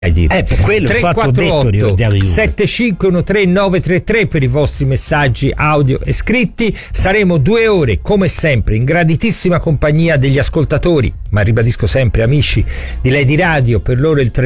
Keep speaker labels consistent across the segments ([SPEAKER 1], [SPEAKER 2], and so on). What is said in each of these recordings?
[SPEAKER 1] Per quello
[SPEAKER 2] 348 7513 933 per i vostri messaggi audio e scritti. Saremo 2 ore come sempre in graditissima compagnia degli ascoltatori, ma ribadisco sempre amici di Lady Radio. Per loro il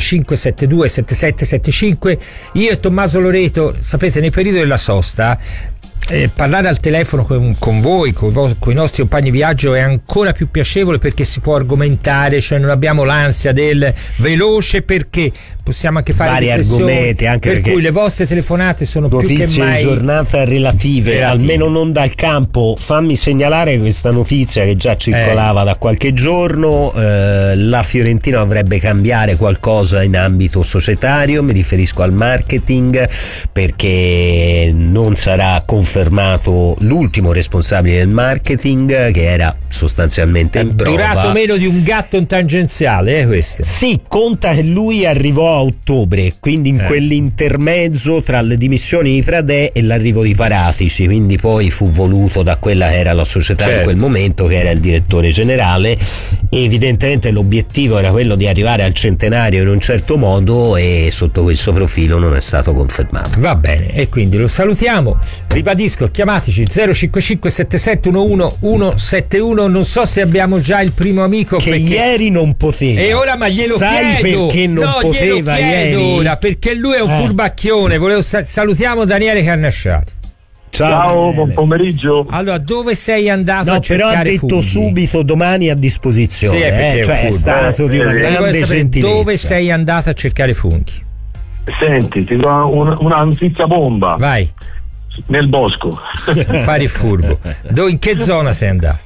[SPEAKER 2] 3925727775. Io e Tommaso Loreto, sapete, nei periodi della sosta parlare al telefono con voi, con i nostri compagni di viaggio è ancora più piacevole, perché si può argomentare, cioè non abbiamo l'ansia del veloce, perché possiamo anche fare
[SPEAKER 1] vari argomenti, anche
[SPEAKER 2] per cui le vostre telefonate sono più che mai
[SPEAKER 1] giornata relative, almeno non dal campo. Fammi segnalare questa notizia che già circolava da qualche giorno. La Fiorentina dovrebbe cambiare qualcosa in ambito societario, mi riferisco al marketing, perché non sarà confermato l'ultimo responsabile del marketing, che era sostanzialmente in prova.
[SPEAKER 2] Durato meno di un gatto in tangenziale, questo?
[SPEAKER 1] Sì, conta che lui arrivò a ottobre, quindi in quell'intermezzo tra le dimissioni di Pradè e l'arrivo di Paratici, quindi poi fu voluto da quella che era la società in quel momento, che era il direttore generale. Evidentemente l'obiettivo era quello di arrivare al centenario in un certo modo, e sotto questo profilo non è stato confermato.
[SPEAKER 2] Va bene, e quindi lo salutiamo. Ribadisco, chiamateci 055 7711 171. Non so se abbiamo già il primo amico,
[SPEAKER 1] che
[SPEAKER 2] perché
[SPEAKER 1] ieri non poteva.
[SPEAKER 2] E ora ma glielo
[SPEAKER 1] Sai
[SPEAKER 2] chiedo.
[SPEAKER 1] perché non poteva ieri?
[SPEAKER 2] Ora, perché lui è un furbacchione. Salutiamo Daniele Carnasciato.
[SPEAKER 3] Ciao, buon pomeriggio.
[SPEAKER 2] Allora, dove sei andato a cercare
[SPEAKER 1] però ha detto
[SPEAKER 2] funghi?
[SPEAKER 1] Subito domani a disposizione.
[SPEAKER 2] Sì,
[SPEAKER 1] Cioè è stato di una grande gentilezza.
[SPEAKER 2] Dove sei andato a cercare funghi?
[SPEAKER 3] Senti, ti do una notizia bomba.
[SPEAKER 2] Vai.
[SPEAKER 3] Nel bosco.
[SPEAKER 2] Fare il furbo. In che zona sei andato?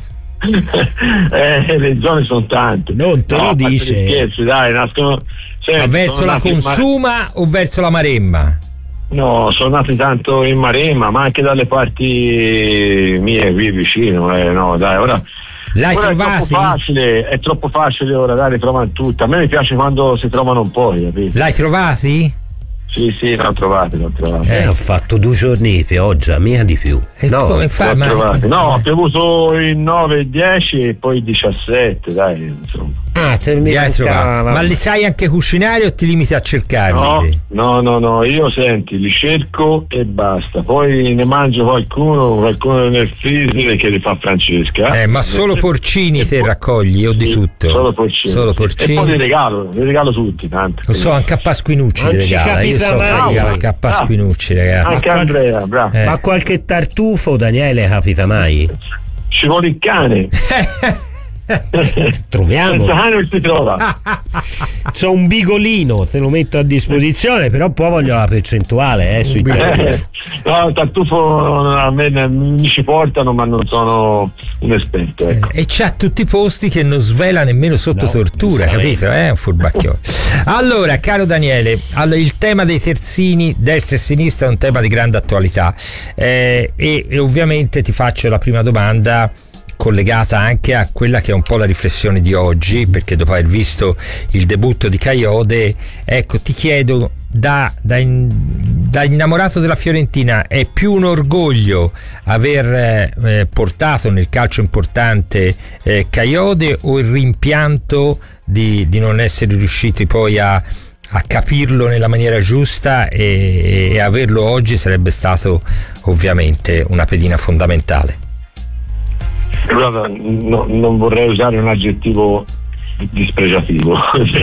[SPEAKER 3] Le zone sono tante.
[SPEAKER 1] Non te lo dice.
[SPEAKER 3] Scherzi, dai, nascono.
[SPEAKER 2] Ma verso la Consuma o verso la Maremma?
[SPEAKER 3] No, sono nati tanto in Maremma, ma anche dalle parti mie qui vicino. No, dai, ora.
[SPEAKER 2] L'hai trovati?
[SPEAKER 3] È troppo facile ora, dai, le trovano tutte. A me mi piace quando si trovano un po', capito?
[SPEAKER 2] L'hai trovati?
[SPEAKER 3] Sì, l'ho trovati.
[SPEAKER 1] Ho fatto 2 giorni di pioggia, mica di più.
[SPEAKER 3] No, ho piovuto il 9 e 10 e poi 17, dai, insomma.
[SPEAKER 2] Ma li sai anche cucinare o ti limiti a cercarli?
[SPEAKER 3] No, io senti, li cerco e basta. Poi ne mangio qualcuno nel freezer che li fa Francesca.
[SPEAKER 2] Ma solo porcini te raccogli o di tutto?
[SPEAKER 3] Solo porcini. E poi li regalo tutti, tanto.
[SPEAKER 2] Lo so, anche a Pasquinucci li regala. Io so che regala anche a Pasquinucci, ragazzi.
[SPEAKER 3] Anche Andrea, bravo.
[SPEAKER 1] Ma qualche tartufo, Daniele, capita mai?
[SPEAKER 3] Ci vuole il cane.
[SPEAKER 1] Troviamo.
[SPEAKER 3] Senza cane non si trova.
[SPEAKER 1] C'ho un bigolino, te lo metto a disposizione, però poi voglio la percentuale sui tartufi.
[SPEAKER 3] No, il tartufo a me mi ci portano, ma non sono un esperto, ecco.
[SPEAKER 2] E c'ha tutti i posti che non svela nemmeno sotto tortura, capito? È un furbacchione. Allora, caro Daniele, il tema dei terzini destra e sinistra è un tema di grande attualità, e ovviamente ti faccio la prima domanda collegata anche a quella che è un po' la riflessione di oggi, perché dopo aver visto il debutto di Kayode, ecco, ti chiedo, da innamorato della Fiorentina, è più un orgoglio aver portato nel calcio importante Kayode, o il rimpianto di non essere riusciti poi a capirlo nella maniera giusta, e averlo oggi sarebbe stato ovviamente una pedina fondamentale?
[SPEAKER 3] Guarda, non vorrei usare un aggettivo dispregiativo.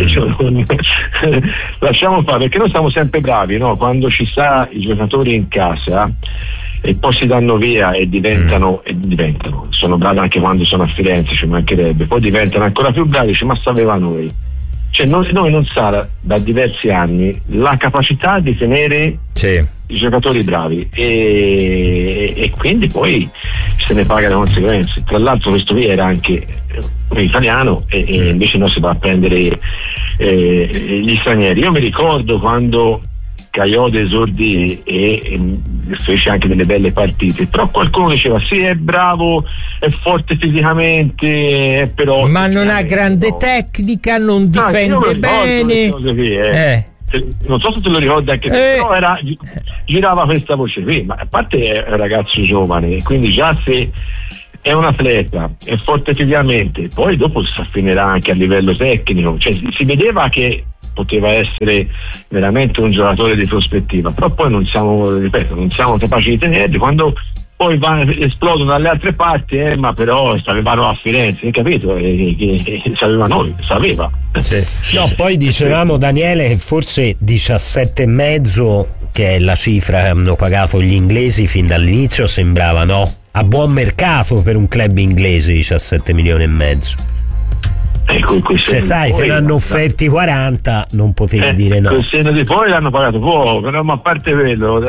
[SPEAKER 3] Lasciamo fare, perché noi siamo sempre bravi, no? Quando ci sta i giocatori in casa e poi si danno via e diventano, sono bravi anche quando sono a Firenze, ci mancherebbe, poi diventano ancora più bravi, ma sapeva noi. Cioè noi non sarà da diversi anni la capacità di tenere i giocatori bravi, e quindi poi se ne paga le conseguenze. Tra l'altro questo qui era anche un italiano, e invece no, si va a prendere gli stranieri. Io mi ricordo quando Kayode esordì e fece anche delle belle partite, però qualcuno diceva sì, è bravo, è forte fisicamente, però
[SPEAKER 2] ma non ha grande tecnica, non difende bene.
[SPEAKER 3] Non so se te lo ricordi anche te, però girava questa voce qui, ma a parte è un ragazzo giovane, quindi già se è un atleta, è forte fisicamente, poi dopo si affinerà anche a livello tecnico, cioè si vedeva che poteva essere veramente un giocatore di prospettiva, però poi non siamo capaci di tenerli. Quando poi esplodono dalle altre parti, ma però avevano a Firenze, hai capito? Sapeva.
[SPEAKER 1] Sì. No, poi dicevamo, Daniele, che forse 17,5, che è la cifra che hanno pagato gli inglesi fin dall'inizio, sembrava, no? A buon mercato per un club inglese, 17,5 milioni. Se sai che ne hanno offerti 40, non potevi dire no.
[SPEAKER 3] Col senno di poi l'hanno pagato poco, no? Ma a parte quello,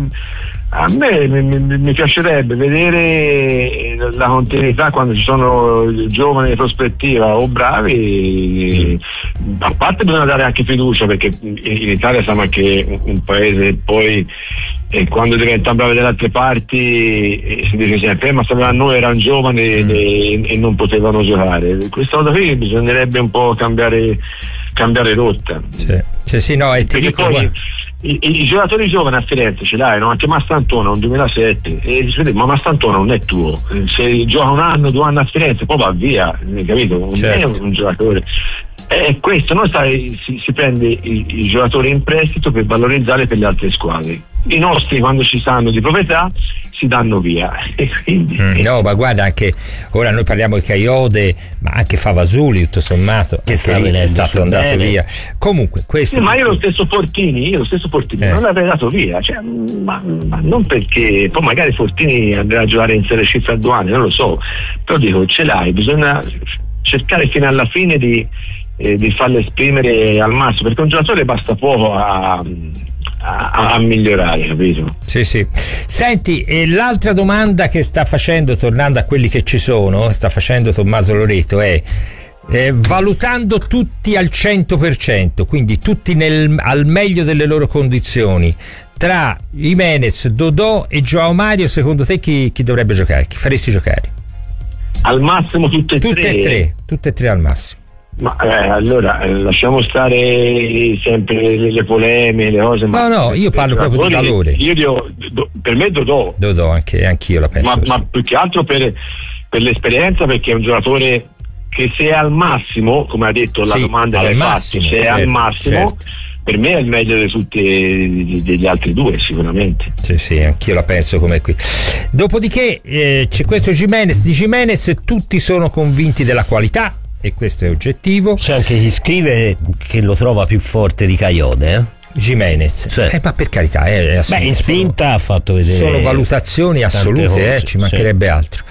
[SPEAKER 3] a me mi piacerebbe vedere la continuità quando ci sono giovani di prospettiva o bravi. A parte bisogna dare anche fiducia, perché in Italia siamo anche un paese, poi quando diventano bravi dalle altre parti si dice sempre ma a noi erano giovani e non potevano giocare. Questa volta qui bisognerebbe un po' cambiare rotta.
[SPEAKER 2] Sì, no, e ti dico,
[SPEAKER 3] poi i giocatori giovani a Firenze ce l'hai, no? Anche Mastantona un 2007, ma Mastantona non è tuo, se gioca un anno, 2 anni a Firenze poi va via, capito? Non è un giocatore. Questo, no? Si prende i giocatori in prestito per valorizzare per le altre squadre. I nostri, quando ci stanno di proprietà, si danno via. E quindi,
[SPEAKER 2] no, ma guarda, anche ora noi parliamo di Caiode, ma anche Favasuli, tutto sommato, che è stato andato via. Comunque, questo.
[SPEAKER 3] Ma io lo stesso Fortini non l'avrei dato via, ma non perché poi magari Fortini andrà a giocare in Serie C fra 2 anni, non lo so, però dico, ce l'hai, bisogna cercare fino alla fine di farlo esprimere al massimo, perché un giocatore basta poco a migliorare, capito?
[SPEAKER 2] Sì. Senti, l'altra domanda che sta facendo, tornando a quelli che ci sono, sta facendo Tommaso Loreto è valutando tutti al 100%, quindi tutti al meglio delle loro condizioni, tra Giménez, Dodò e João Mario, secondo te chi dovrebbe giocare? Chi faresti giocare?
[SPEAKER 3] Al massimo tutte e tre al massimo. Ma allora lasciamo stare sempre le polemiche, le cose.
[SPEAKER 2] No, io parlo proprio di valore.
[SPEAKER 3] Per me Dodò,
[SPEAKER 2] anch'io la penso.
[SPEAKER 3] Ma più che altro per l'esperienza, perché è un giocatore che se è al massimo, come ha detto la domanda che hai fatto, se è al massimo, per me è il meglio di tutti degli altri due, sicuramente.
[SPEAKER 2] Sì, anch'io la penso come qui. Dopodiché c'è questo Giménez. Di Giménez tutti sono convinti della qualità, e questo è oggettivo.
[SPEAKER 1] C'è anche chi scrive che lo trova più forte di Caiode,
[SPEAKER 2] Giménez, ma per carità,
[SPEAKER 1] in spinta ha fatto vedere.
[SPEAKER 2] Sono valutazioni assolute, ci mancherebbe altro.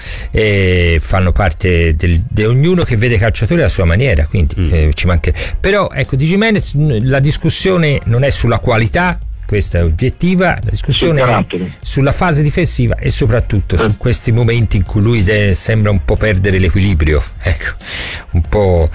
[SPEAKER 2] Fanno parte di ognuno che vede calciatore alla sua maniera, quindi ci manca. Però ecco, di Giménez la discussione non è sulla qualità, questa è obiettiva, la discussione è sulla fase difensiva e soprattutto su questi momenti in cui lui sembra un po' perdere l'equilibrio, ecco, un po'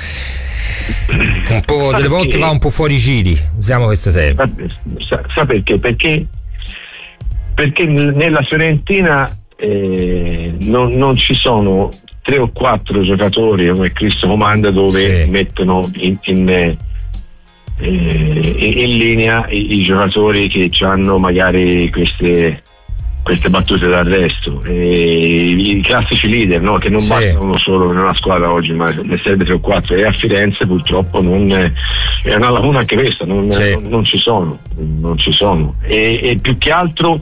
[SPEAKER 2] delle volte va un po' fuori giri, usiamo questo termine.
[SPEAKER 3] Sa perché? Perché nella Fiorentina non ci sono 3 o 4 giocatori come Cristo comanda dove mettono in linea i giocatori che hanno magari queste battute d'arresto, i classici leader, no? Che non bastano solo in una squadra oggi, ma ne serve 3 o 4, e a Firenze purtroppo è una lacuna anche questa, non ci sono, e più che altro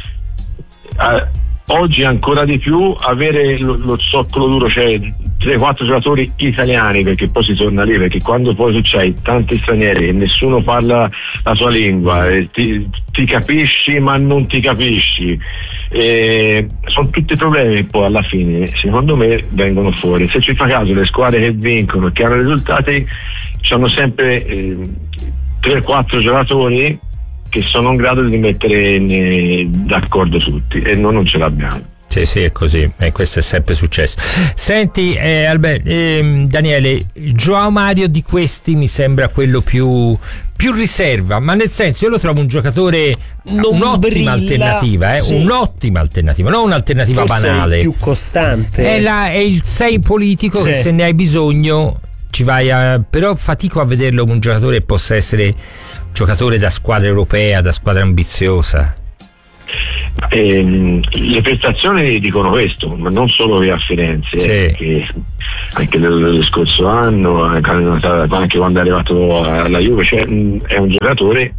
[SPEAKER 3] oggi ancora di più avere lo zoccolo duro, cioè 3-4 giocatori italiani, perché poi si torna lì, perché quando poi tu c'hai tanti stranieri e nessuno parla la sua lingua, ti capisci ma non ti capisci, sono tutti problemi che poi alla fine secondo me vengono fuori. Se ci fa caso, le squadre che vincono e che hanno risultati hanno sempre 3-4 giocatori che sono in grado di mettere d'accordo tutti, e noi non ce l'abbiamo.
[SPEAKER 2] Sì, è così, e questo è sempre successo. Senti, Daniele, João Mario di questi mi sembra quello più riserva, ma nel senso, io lo trovo un giocatore, un'ottima alternativa, un'ottima alternativa, non un'alternativa
[SPEAKER 1] forse
[SPEAKER 2] banale,
[SPEAKER 1] più costante.
[SPEAKER 2] È il 6 politico, che se ne hai bisogno ci vai però fatico a vederlo come un giocatore che possa essere giocatore da squadra europea, da squadra ambiziosa.
[SPEAKER 3] Le prestazioni dicono questo, ma non solo qui a Firenze, anche nello scorso anno, anche quando è arrivato alla Juve, cioè, è un giocatore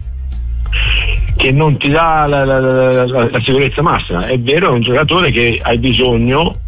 [SPEAKER 3] che non ti dà la sicurezza massima. È vero, è un giocatore che hai bisogno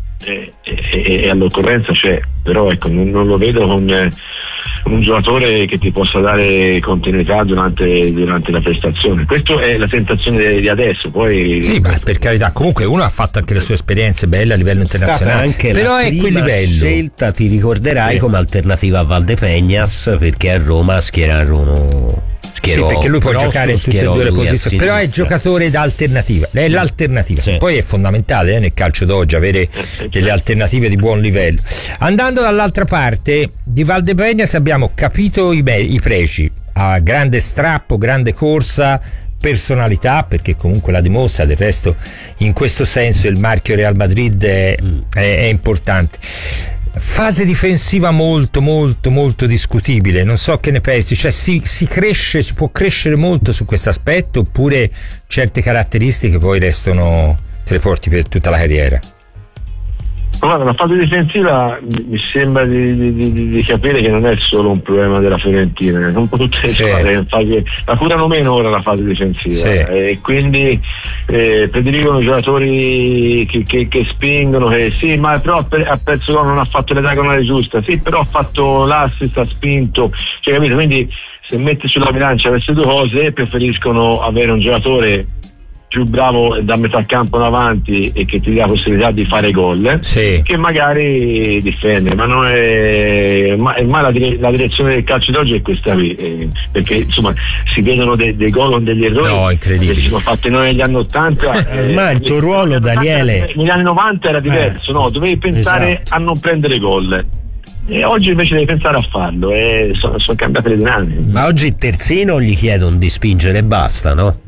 [SPEAKER 3] e all'occorrenza c'è, però ecco, non lo vedo con un giocatore che ti possa dare continuità durante la prestazione. Questa è la tentazione di adesso. Poi
[SPEAKER 2] sì, ma per carità, comunque uno ha fatto anche le sue esperienze belle a livello internazionale,
[SPEAKER 1] anche
[SPEAKER 2] però
[SPEAKER 1] la
[SPEAKER 2] è quel livello.
[SPEAKER 1] Scelta, ti ricorderai, come alternativa a Valdepeñas, perché a Roma schierarono.
[SPEAKER 2] Sì, perché lui può giocare in tutte e due le posizioni, però è giocatore d'alternativa, è l'alternativa.
[SPEAKER 1] Sì.
[SPEAKER 2] Poi è fondamentale nel calcio d'oggi avere delle alternative di buon livello. Andando dall'altra parte di Valdepeñas abbiamo capito i pregi: ha grande strappo, grande corsa, personalità, perché comunque la dimostra. Del resto in questo senso il marchio Real Madrid è importante. Fase difensiva molto molto molto discutibile, non so che ne pensi, cioè si può crescere molto su questo aspetto, oppure certe caratteristiche poi restano, te le porti per tutta la carriera?
[SPEAKER 3] Guarda, la fase difensiva mi sembra di capire che non è solo un problema della Fiorentina, un po' tutte le squadre la curano meno ora la fase difensiva, e quindi prediligono giocatori che spingono, che sì, ma però ha perso gol, non ha fatto le diagonali giuste, sì, però ha fatto l'assist, ha spinto, cioè, capito? Quindi se metti sulla bilancia queste due cose, preferiscono avere un giocatore più bravo da metà campo in avanti e che ti dà la possibilità di fare gol, che magari difende, ma non è ma la direzione del calcio d'oggi è questa qui, perché insomma si vedono dei gol con degli errori
[SPEAKER 2] incredibili
[SPEAKER 3] che sono fatti noi negli anni 80.
[SPEAKER 1] Ma il tuo ruolo, Daniele,
[SPEAKER 3] negli anni 90 era diverso, dovevi pensare a non prendere gol. E oggi invece devi pensare a farlo, e sono cambiate le dinamiche.
[SPEAKER 1] Ma oggi il terzino gli chiedono di spingere e basta, no?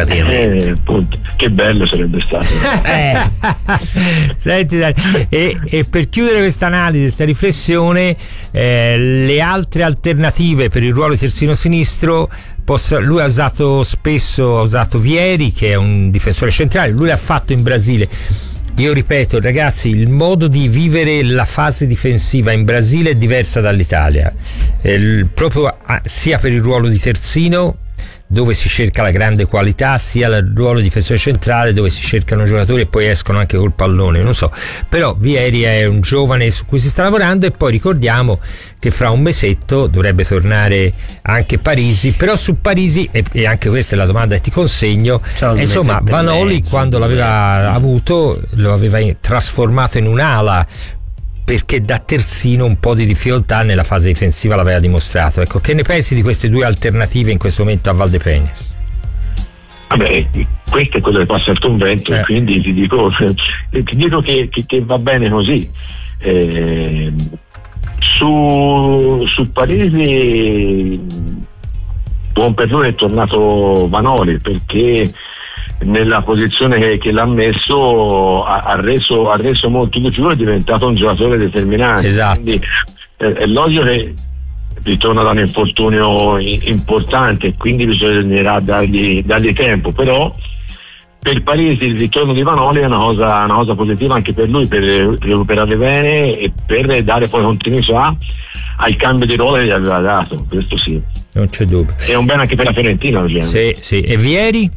[SPEAKER 3] Che bello sarebbe stato.
[SPEAKER 2] Senti, dai, e per chiudere questa analisi, questa riflessione, le altre alternative per il ruolo di terzino sinistro, lui ha usato Vieri, che è un difensore centrale, lui l'ha fatto in Brasile. Io ripeto, ragazzi, il modo di vivere la fase difensiva in Brasile è diversa dall'Italia, proprio sia per il ruolo di terzino, dove si cerca la grande qualità, sia il ruolo di difensore centrale, dove si cercano giocatori e poi escono anche col pallone, non so. Però Vieri è un giovane su cui si sta lavorando, e poi ricordiamo che fra un mesetto dovrebbe tornare anche Parisi. Però su Parisi, e anche questa è la domanda che ti consegno, insomma, Vanoli quando l'aveva avuto lo aveva trasformato in un'ala, perché da terzino un po' di difficoltà nella fase difensiva l'aveva dimostrato. Ecco, che ne pensi di queste due alternative in questo momento a Valdepeñas?
[SPEAKER 3] Vabbè, questo è quello che passa al convento, e quindi ti dico che va bene così. Su Parisi, buon per lui è tornato Vanoli, perché nella posizione che l'ha messo ha reso molto di più, è diventato un giocatore determinante.
[SPEAKER 2] Esatto.
[SPEAKER 3] Quindi è logico che ritorna da un infortunio importante, e quindi bisognerà dargli tempo, però per Parisi il ritorno di Vanoli è una cosa positiva anche per lui, per recuperare bene e per dare poi continuità al cambio di ruolo che gli aveva dato. Questo sì,
[SPEAKER 2] non c'è dubbio.
[SPEAKER 3] È un bene anche per la Fiorentina,
[SPEAKER 2] sì. E Vieri?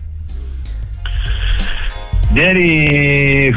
[SPEAKER 3] Ieri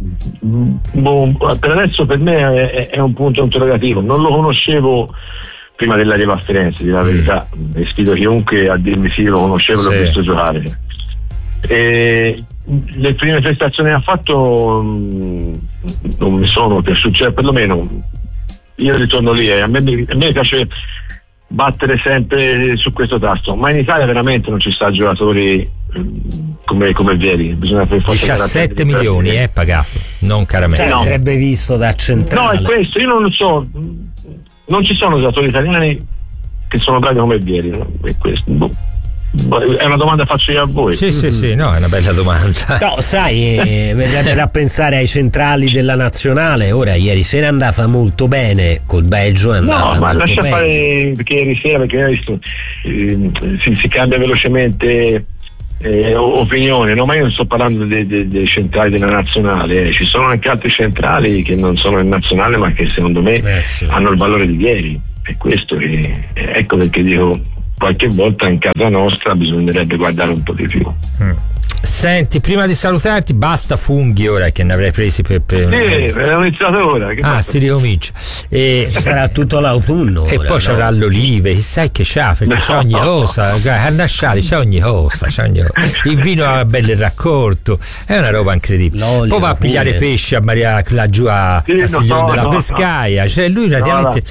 [SPEAKER 3] per adesso per me è un punto interrogativo, non lo conoscevo prima dell'arrivo a Firenze, di la verità, e sfido chiunque a dirmi sì, lo conoscevo, l'ho visto giocare, e le prime prestazioni che ha fatto non mi sono piaciute, cioè perlomeno io ritorno lì, a me piace battere sempre su questo tasto, ma in Italia veramente non ci sta giocatori come Vieri, bisogna per forza
[SPEAKER 2] 17 milioni pagato, non caramelle.
[SPEAKER 1] No. Andrebbe visto da centrale.
[SPEAKER 3] No, è questo, io non lo so, non ci sono giocatori italiani che sono bravi come Vieri, no? È questo. È una domanda che faccio io a voi.
[SPEAKER 2] Sì, no, è una bella domanda.
[SPEAKER 1] No, sai, verrebbe da pensare ai centrali della nazionale. Ora, ieri sera è andata molto bene col Belgio, è andata
[SPEAKER 3] ma
[SPEAKER 1] molto
[SPEAKER 3] lascia
[SPEAKER 1] bene.
[SPEAKER 3] fare, perché ieri sera, perché hai visto, si cambia velocemente opinione, no? Ma io non sto parlando dei centrali della nazionale, ci sono anche altri centrali che non sono in nazionale ma che secondo me hanno il valore di ieri, e questo ecco perché dico qualche volta in casa nostra bisognerebbe guardare un po' di più.
[SPEAKER 2] Senti, prima di salutarti, basta funghi ora che ne avrei presi per
[SPEAKER 3] ho iniziato ora.
[SPEAKER 2] Si ricomincia.
[SPEAKER 1] Sarà tutto l'autunno.
[SPEAKER 2] E
[SPEAKER 1] ora,
[SPEAKER 2] poi c'avrà l'olive, chissà che c'ha, perché c'è ogni cosa, a Nasciali c'è ogni cosa. Il vino ha bello raccolto, è una roba incredibile.
[SPEAKER 1] L'olio,
[SPEAKER 2] poi va a pigliare pesce a Maria laggiù a Castiglione della Pescaia, cioè lui praticamente.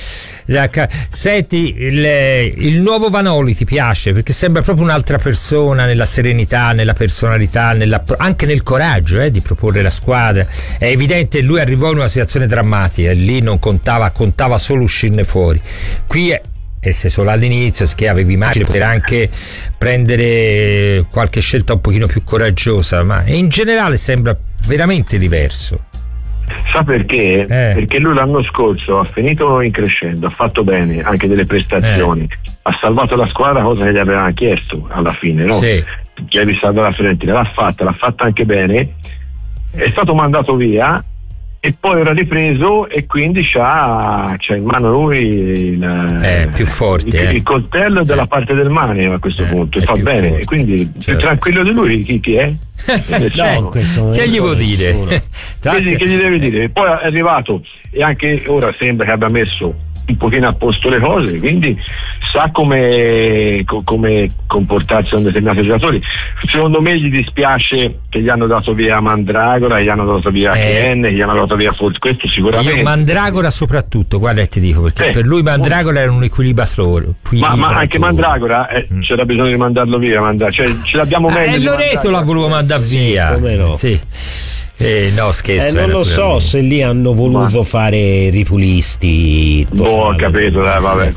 [SPEAKER 2] Senti, il nuovo Vanoli ti piace? Perché sembra proprio un'altra persona, nella serenità, nella personalità, anche nel coraggio di proporre la squadra. È evidente, lui arrivò in una situazione drammatica, lì non contava solo uscirne fuori. Qui essere solo all'inizio, che avevi immagine poter anche prendere qualche scelta un pochino più coraggiosa, ma in generale sembra veramente diverso.
[SPEAKER 3] Sa perché? Perché lui l'anno scorso ha finito in crescendo, ha fatto bene anche delle prestazioni, ha salvato la squadra, cosa che gli avevano chiesto alla fine, no? Sì. Che avevi salvato la Fiorentina, l'ha fatta anche bene, è stato mandato via e poi era ripreso e quindi c'ha in mano lui
[SPEAKER 2] più forte,
[SPEAKER 3] il coltello della parte del mani a questo punto, e fa bene forte. E quindi più tranquillo di lui chi è?
[SPEAKER 1] No,
[SPEAKER 2] che gli vuol dire?
[SPEAKER 3] Che gli deve dire? Poi è arrivato e anche ora sembra che abbia messo un pochino a posto le cose, quindi sa come comportarsi con determinati giocatori. Secondo me gli dispiace che gli hanno dato via Mandragora, gli hanno dato via Ken, gli hanno dato via Forza, questo sicuramente.
[SPEAKER 2] Io Mandragora soprattutto, guarda, ti dico, perché per lui Mandragora era un equilibratore.
[SPEAKER 3] Ma anche Mandragora c'era bisogno di mandarlo via, cioè ce l'abbiamo meglio.
[SPEAKER 2] Loreto l'ha voluto mandare via.
[SPEAKER 1] Come no?
[SPEAKER 2] Sì. No, scherzo.
[SPEAKER 1] Non lo so se lì hanno voluto fare ripulisti.
[SPEAKER 3] Ho capito, vabbè.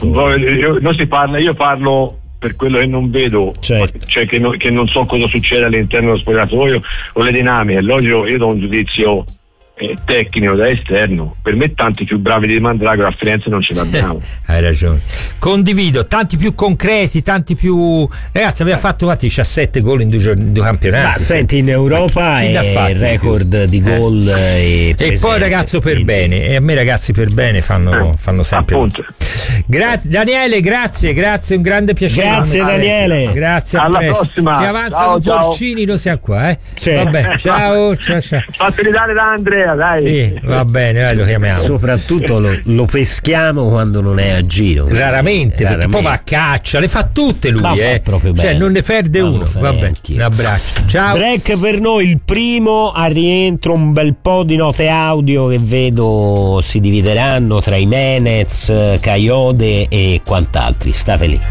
[SPEAKER 3] Io parlo per quello che non vedo, cioè che non so cosa succede all'interno dello spogliatoio o le dinamiche. È logico, io do un giudizio tecnico da esterno, per me tanti più bravi di Mandragora a Firenze non ce l'abbiamo.
[SPEAKER 2] Hai ragione, condivido, tanti più concreti, tanti più, ragazzi, aveva fatto 17 gol in due campionati.
[SPEAKER 1] Ma senti, in Europa è il record di gol e
[SPEAKER 2] poi ragazzo per bene, e a me ragazzi per bene fanno sempre Daniele, grazie, un grande piacere.
[SPEAKER 1] Grazie Daniele,
[SPEAKER 2] grazie,
[SPEAKER 3] alla prossima.
[SPEAKER 2] Si avanzano porcini, noi siamo qua, Vabbè, ciao.
[SPEAKER 3] Fateli dare da Andrea, dai.
[SPEAKER 2] Sì, va bene, lo chiamiamo.
[SPEAKER 1] Soprattutto lo peschiamo quando non è a giro.
[SPEAKER 2] Raramente. Perché poi va a caccia, le fa tutte lui,
[SPEAKER 1] fa proprio bene.
[SPEAKER 2] Cioè non ne perde uno. Vabbè, un abbraccio. Ciao.
[SPEAKER 1] Break per noi, il primo, a rientro un bel po' di note audio che vedo si divideranno tra Jimenez, Caiode e quant'altri. State lì.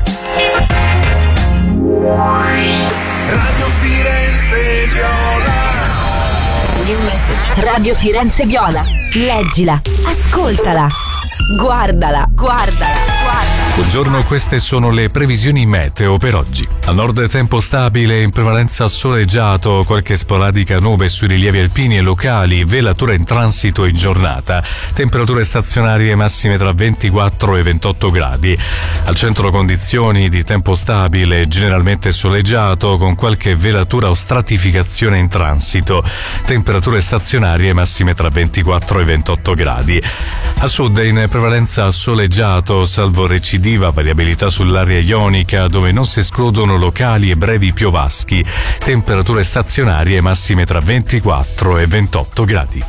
[SPEAKER 4] Radio Firenze Viola.
[SPEAKER 5] Radio Firenze Viola. Leggila, ascoltala, guardala.
[SPEAKER 6] Buongiorno, queste sono le previsioni meteo per oggi. Al nord tempo stabile, in prevalenza soleggiato, qualche sporadica nube sui rilievi alpini e locali, velatura in transito in giornata. Temperature stazionarie massime tra 24 e 28 gradi. Al centro condizioni di tempo stabile, generalmente soleggiato, con qualche velatura o stratificazione in transito. Temperature stazionarie massime tra 24 e 28 gradi. A sud in prevalenza soleggiato, salvo recidiva variabilità sull'area ionica, dove non si escludono locali e brevi piovaschi. Temperature stazionarie massime tra 24 e 28 gradi.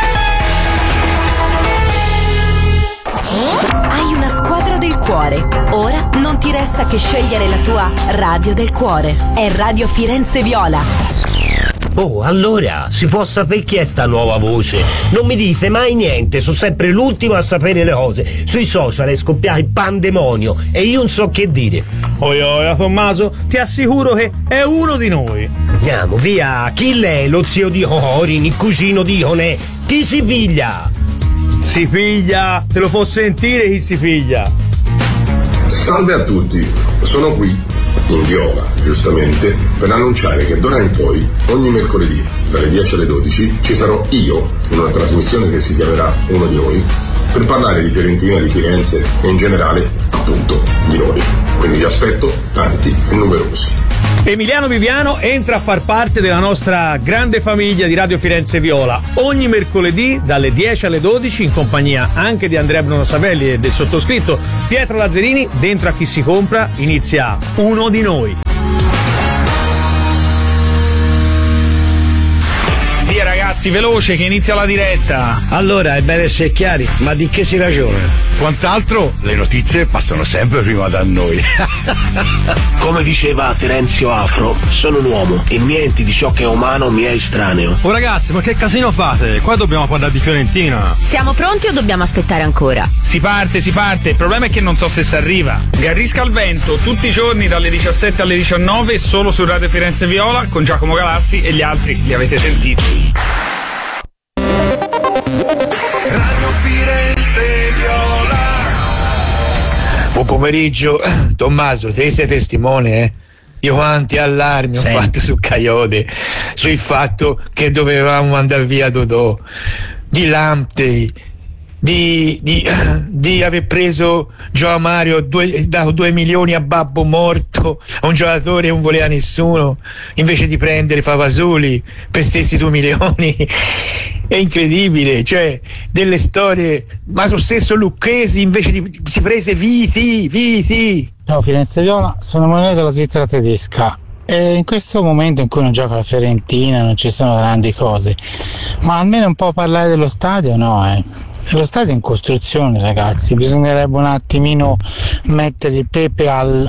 [SPEAKER 5] Hai una squadra del cuore. Ora non ti resta che scegliere la tua radio del cuore. È Radio Firenze Viola.
[SPEAKER 1] Oh, allora, si può sapere chi è sta nuova voce? Non mi dite mai niente, sono sempre l'ultimo a sapere le cose. Sui social è scoppiato il pandemonio e io non so che dire.
[SPEAKER 7] Oia Tommaso, ti assicuro che è uno di noi.
[SPEAKER 1] Andiamo, via, chi l'è? Lo zio di Corin, il cugino di Ionè? Chi si piglia?
[SPEAKER 7] Si piglia, te lo può sentire chi si piglia.
[SPEAKER 8] Salve a tutti, sono qui in Viola, giustamente, per annunciare che d'ora in poi, ogni mercoledì, dalle 10 alle 12, ci sarò io, in una trasmissione che si chiamerà Uno di Noi, per parlare di Fiorentina, di Firenze e in generale, appunto, di noi. Quindi vi aspetto tanti e numerosi.
[SPEAKER 7] Emiliano Viviano entra a far parte della nostra grande famiglia di Radio Firenze Viola ogni mercoledì dalle 10 alle 12 in compagnia anche di Andrea Bruno Savelli e del sottoscritto Pietro Lazzarini. Dentro a Chi si compra inizia Uno di noi. Via ragazzi, veloce che inizia la diretta.
[SPEAKER 9] Allora, è bene essere chiari, ma di che si ragiona?
[SPEAKER 10] Quant'altro, le notizie passano sempre prima da noi.
[SPEAKER 11] Come diceva Terenzio Afro, sono un uomo e niente di ciò che è umano mi è estraneo.
[SPEAKER 12] Oh ragazzi, ma che casino fate? Qua dobbiamo parlare di Fiorentina.
[SPEAKER 13] Siamo pronti o dobbiamo aspettare ancora?
[SPEAKER 7] Si parte. Il problema è che non so se si arriva. Garrisca al vento tutti i giorni dalle 17 alle 19 solo su Radio Firenze Viola con Giacomo Galassi e gli altri li avete sentiti.
[SPEAKER 4] Radio Firenze Viola.
[SPEAKER 14] Buon pomeriggio, Tommaso, te sei testimone, Io quanti allarmi ho fatto su Coyote, sul fatto che dovevamo mandare via Dodò, di Lamptey, di aver preso Gio Mario, dato 2 milioni a babbo morto, a un giocatore che non voleva nessuno, invece di prendere Favasoli per stessi 2 milioni. È incredibile, cioè delle storie, ma lo stesso Lucchesi invece si prese Viti.
[SPEAKER 15] Ciao Firenze Viola, sono Emanuele della Svizzera tedesca e in questo momento in cui non gioca la Fiorentina non ci sono grandi cose, ma almeno un po' parlare dello stadio, no? Lo stadio è in costruzione, ragazzi, bisognerebbe un attimino mettere il pepe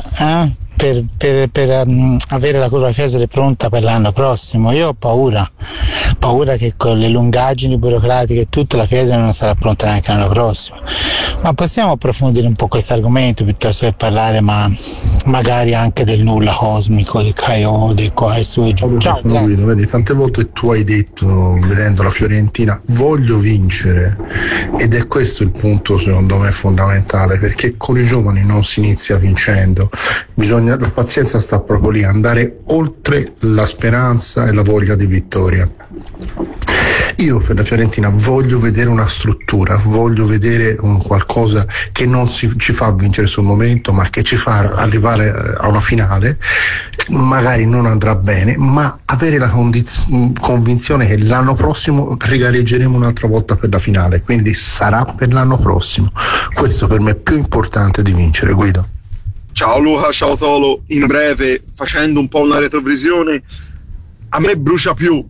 [SPEAKER 15] per avere la curva Fiesole pronta per l'anno prossimo. Io ho paura che con le lungaggini burocratiche e tutto la Fiesole non sarà pronta neanche l'anno prossimo. Ma possiamo approfondire un po' questo argomento piuttosto che parlare magari anche del nulla cosmico di Coyote qua e su e giù. Ciao,
[SPEAKER 16] vedi, tante volte tu hai detto, vedendo la Fiorentina, voglio vincere, ed è questo il punto secondo me fondamentale, perché con i giovani non si inizia vincendo, la pazienza sta proprio lì, andare oltre la speranza e la voglia di vittoria. Io per la Fiorentina voglio vedere una struttura, voglio vedere un qualcosa che non ci fa vincere sul momento, ma che ci fa arrivare a una finale. Magari non andrà bene, ma avere la convinzione che l'anno prossimo rigareggeremo un'altra volta per la finale, quindi sarà per l'anno prossimo. Questo per me è più importante di vincere, Guido.
[SPEAKER 17] Ciao Luca, ciao Tolo. In breve, facendo un po' una retrovisione, a me brucia più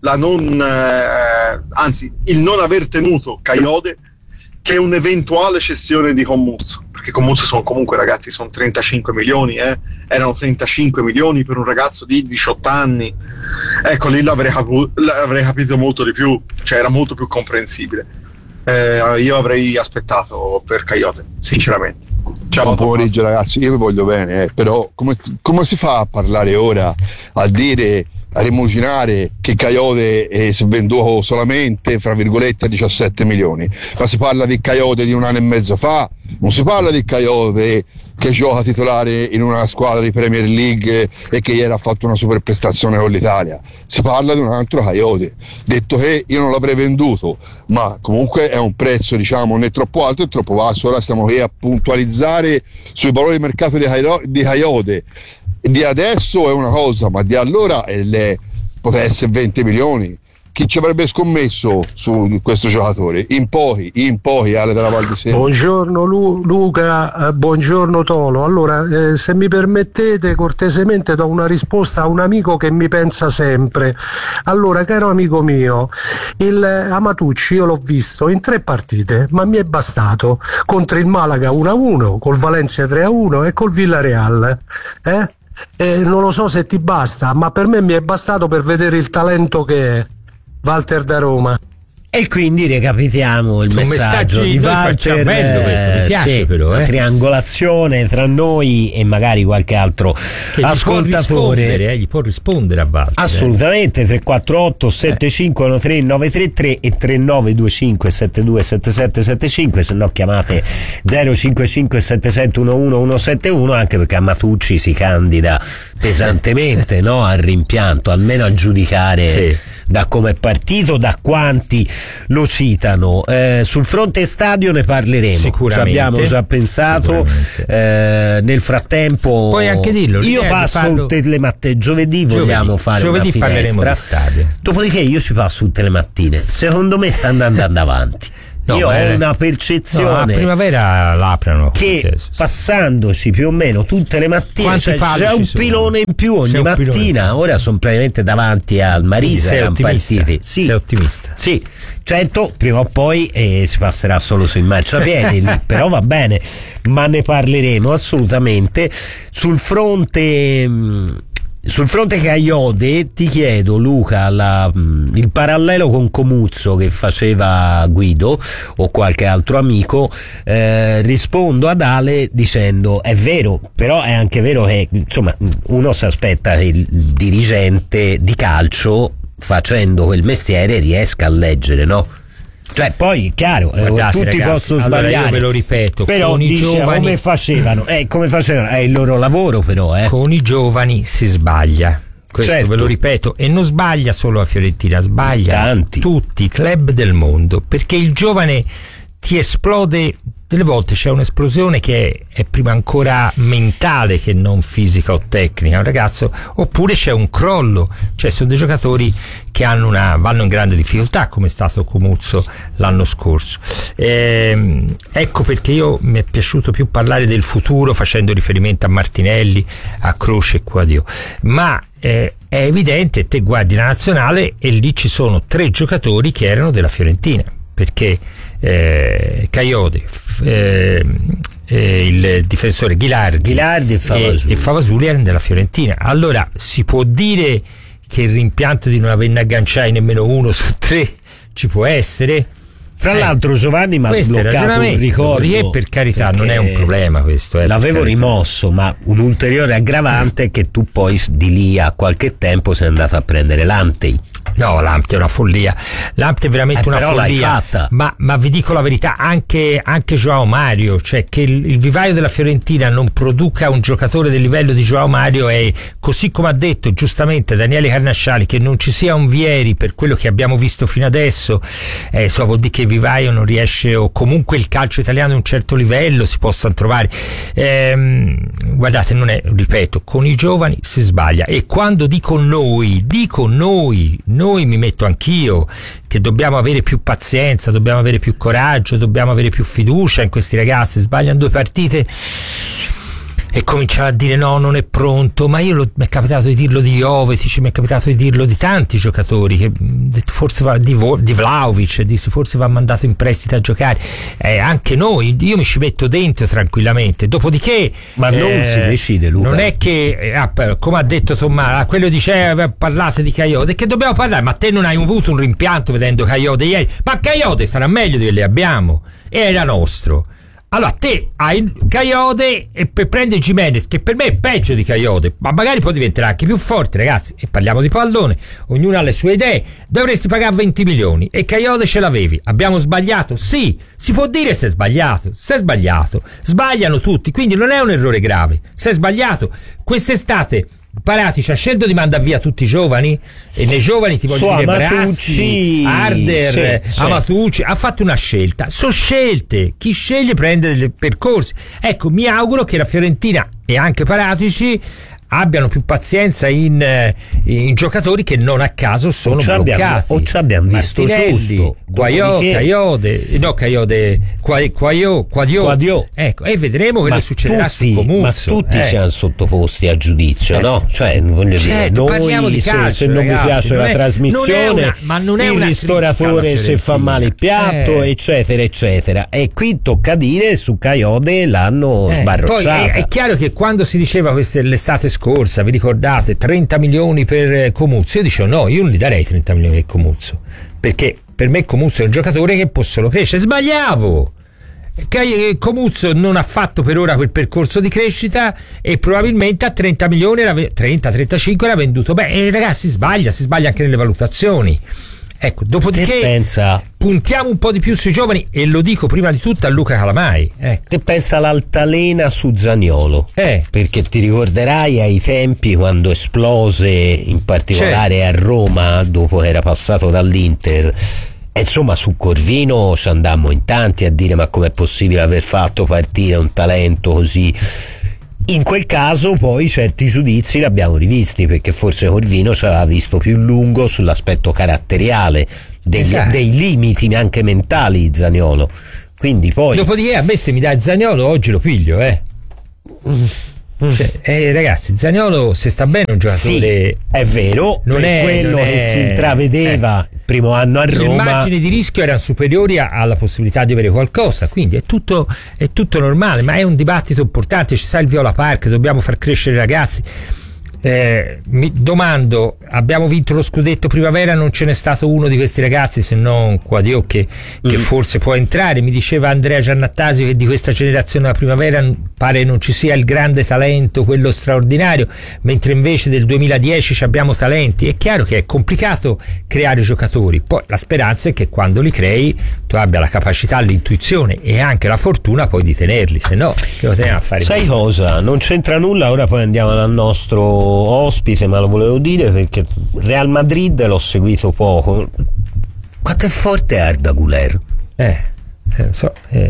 [SPEAKER 17] il non aver tenuto Coyote che un'eventuale cessione di Commuzzo, perché Commuzzo sono comunque, ragazzi, sono 35 milioni, erano 35 milioni per un ragazzo di 18 anni, ecco lì l'avrei capito molto di più, cioè era molto più comprensibile. Io avrei aspettato per Coyote, sinceramente.
[SPEAKER 18] Ciao, buon pomeriggio ragazzi, io vi voglio bene, però come si fa a parlare ora, a rimuginare che Coyote è venduto solamente fra virgolette a 17 milioni, ma si parla di Coyote di 1 anno e mezzo fa, non si parla di Coyote che gioca titolare in una squadra di Premier League e che ieri ha fatto una super prestazione con l'Italia, si parla di un altro Coyote. Detto che io non l'avrei venduto, ma comunque è un prezzo né troppo alto né troppo basso. Ora stiamo qui a puntualizzare sui valori di mercato di Coyote. Di adesso è una cosa, ma di allora poteva essere 20 milioni. Chi ci avrebbe scommesso su questo giocatore? In pochi, Ale della Val di Sena.
[SPEAKER 19] Buongiorno Luca, buongiorno Tolo. Allora, se mi permettete, cortesemente do una risposta a un amico che mi pensa sempre. Allora, caro amico mio, il Amatucci io l'ho visto in 3 partite, ma mi è bastato contro il Malaga 1-1, col Valencia 3-1 e col Villarreal. Non lo so se ti basta, ma per me mi è bastato per vedere il talento che è. Walter da Roma.
[SPEAKER 1] E quindi recapitiamo il messaggio di Walter.
[SPEAKER 2] Bello questo, mi piace però.
[SPEAKER 1] Triangolazione tra noi e magari qualche altro ascoltatore.
[SPEAKER 2] Gli può rispondere a Walter.
[SPEAKER 1] Assolutamente, 348 7513 933 e 3925 727775, se no chiamate 055 7711 171, anche perché a Matucci si candida pesantemente, no? Al rimpianto, almeno a giudicare da come è partito, da quanti lo citano. Sul fronte stadio ne parleremo,
[SPEAKER 2] sicuramente,
[SPEAKER 1] ci abbiamo già pensato. Nel frattempo
[SPEAKER 2] puoi anche dirlo,
[SPEAKER 1] io passo un telemattino giovedì, vogliamo fare
[SPEAKER 2] giovedì
[SPEAKER 1] una
[SPEAKER 2] parleremo di stadio,
[SPEAKER 1] dopodiché io ci passo tutte le mattine, secondo me sta andando avanti. No, io ho una percezione,
[SPEAKER 2] a primavera l'aprono
[SPEAKER 1] che passandoci più o meno tutte le mattine c'è un pilone in più ogni mattina. Ora sono praticamente davanti al Marisa, erano partiti. Sì.
[SPEAKER 2] Sei ottimista?
[SPEAKER 1] Sì, certo, prima o poi si passerà solo sui marciapiedi, però va bene, ma ne parleremo assolutamente. Sul fronte Caiode ti chiedo, Luca, il parallelo con Comuzzo che faceva Guido o qualche altro amico. Rispondo ad Ale dicendo è vero, però è anche vero che insomma uno si aspetta che il dirigente di calcio, facendo quel mestiere, riesca a leggere, no? Cioè poi chiaro,
[SPEAKER 2] guardate,
[SPEAKER 1] tutti
[SPEAKER 2] ragazzi,
[SPEAKER 1] possono sbagliare,
[SPEAKER 2] allora io ve lo ripeto,
[SPEAKER 1] però
[SPEAKER 2] con i giovani,
[SPEAKER 1] come facevano è il loro lavoro, però
[SPEAKER 2] con i giovani si sbaglia, questo
[SPEAKER 1] certo.
[SPEAKER 2] Ve lo ripeto, e non sbaglia solo la Fiorentina, sbaglia
[SPEAKER 1] tanti,
[SPEAKER 2] tutti i club del mondo, perché il giovane ti esplode. Delle volte c'è un'esplosione che è prima ancora mentale che non fisica o tecnica, un ragazzo, oppure c'è un crollo, cioè sono dei giocatori che vanno in grande difficoltà, come è stato Comuzzo l'anno scorso. Ecco perché mi è piaciuto più parlare del futuro facendo riferimento a Martinelli, a Croce e Quadio, ma è evidente, te guardi la nazionale e lì ci sono 3 giocatori che erano della Fiorentina, perché Caiode, il difensore Ghilardi e Favasuli erano della Fiorentina. Allora si può dire che il rimpianto di non averne agganciati nemmeno 1 su 3 ci può essere.
[SPEAKER 1] Fra l'altro Giovanni mi ha sbloccato un ricordo,
[SPEAKER 2] che per carità non è un problema questo,
[SPEAKER 1] l'avevo rimosso, ma un ulteriore aggravante è che tu poi di lì a qualche tempo sei andato a prendere Lamptey.
[SPEAKER 2] No, Lamptey è una follia, Lamptey è veramente una follia, ma vi dico la verità, anche João Mario, cioè che il vivaio della Fiorentina non produca un giocatore del livello di João Mario, è così come ha detto giustamente Daniele Carnasciali, che non ci sia un Vieri per quello che abbiamo visto fino adesso, vuol dire che il vivaio non riesce, o comunque il calcio italiano è un certo livello, si possano trovare, guardate, non è, ripeto, con i giovani si sbaglia, e quando dico noi mi metto anch'io, che dobbiamo avere più pazienza, dobbiamo avere più coraggio, dobbiamo avere più fiducia in questi ragazzi. Sbagliano 2 partite e cominciare a dire no, non è pronto, ma mi è capitato di dirlo di Jovetic, mi è capitato di dirlo di tanti giocatori, che forse di Vlahovic, forse va mandato in prestito a giocare, anche noi, io mi ci metto dentro tranquillamente, dopodiché
[SPEAKER 1] ma non si decide, Luca,
[SPEAKER 2] non è che come ha detto Tommaso, quello dice parlate di Caiode, che dobbiamo parlare, ma te non hai avuto un rimpianto vedendo Caiode ieri? Ma Caiode sarà meglio di quelli che abbiamo, era nostro. Allora te hai Caiode e prende Gimenez, che per me è peggio di Caiode, ma magari poi diventerà anche più forte, ragazzi, e parliamo di pallone, ognuno ha le sue idee. Dovresti pagare 20 milioni e Caiode ce l'avevi. Abbiamo sbagliato? Sì, si può dire se è sbagliato, sbagliano tutti, quindi non è un errore grave, se è sbagliato. Quest'estate Paratici ha scelto di mandare via tutti i giovani, e nei giovani ti voglio dire Braschi, Arder, Amatucci, ha fatto una scelta, sono scelte, chi sceglie prende dei percorsi. Ecco, mi auguro che la Fiorentina e anche Paratici abbiano più pazienza in giocatori che non a caso sono bloccati.
[SPEAKER 1] O ci abbiamo visto giusto
[SPEAKER 2] Quadio. Ecco, e vedremo quello che succederà su Comuzzo.
[SPEAKER 1] Ma tutti siamo sottoposti a giudizio, no? Cioè, voglio dire, noi
[SPEAKER 2] di calcio,
[SPEAKER 1] se non vi piace la trasmissione, il ristoratore se fa male il piatto, eccetera, eccetera. E qui tocca dire, su Caiode l'hanno sbarrocciata.
[SPEAKER 2] Poi è chiaro che quando si diceva l'estate scorsa, vi ricordate, 30 milioni per Comuzzo, io dicevo no, io non gli darei 30 milioni per Comuzzo, perché per me Comuzzo è un giocatore che può solo crescere. Sbagliavo, Comuzzo non ha fatto per ora quel percorso di crescita e probabilmente a 30 milioni 30-35 era venduto bene. Ragazzi, si sbaglia anche nelle valutazioni. Ecco, dopodiché puntiamo un po' di più sui giovani, e lo dico prima di tutto a Luca Calamai.
[SPEAKER 1] Che pensa l'altalena su Zaniolo? Perché ti ricorderai ai tempi quando esplose, in particolare a Roma, dopo che era passato dall'Inter. Insomma, su Corvino ci andammo in tanti a dire: ma com'è possibile aver fatto partire un talento così? In quel caso poi certi giudizi li abbiamo rivisti, perché forse Corvino ci aveva visto più lungo sull'aspetto caratteriale, dei limiti anche mentali di Zaniolo. Quindi poi,
[SPEAKER 2] dopodiché, a me se mi dai Zaniolo oggi lo piglio, ragazzi, Zaniolo, se sta bene, un giocatore.
[SPEAKER 1] Sì, è vero, non è quello che si intravedeva il primo anno a Roma.
[SPEAKER 2] Le margini di rischio erano superiori alla possibilità di avere qualcosa, quindi è tutto normale, ma è un dibattito importante. Ci sta il Viola Park, dobbiamo far crescere i ragazzi. Mi domando, abbiamo vinto lo scudetto primavera, non ce n'è stato uno di questi ragazzi, se non Quadio che forse può entrare. Mi diceva Andrea Giannattasio che di questa generazione della primavera pare non ci sia il grande talento, quello straordinario, mentre invece del 2010 abbiamo talenti. È chiaro che è complicato creare giocatori, poi la speranza è che quando li crei tu abbia la capacità, l'intuizione e anche la fortuna poi di tenerli, se no che lo teniamo a fare?
[SPEAKER 1] Sai cosa? Non c'entra nulla, ora poi andiamo dal nostro ospite, ma lo volevo dire perché Real Madrid l'ho seguito poco. Quanto è forte Arda Güler?
[SPEAKER 2] Lo so,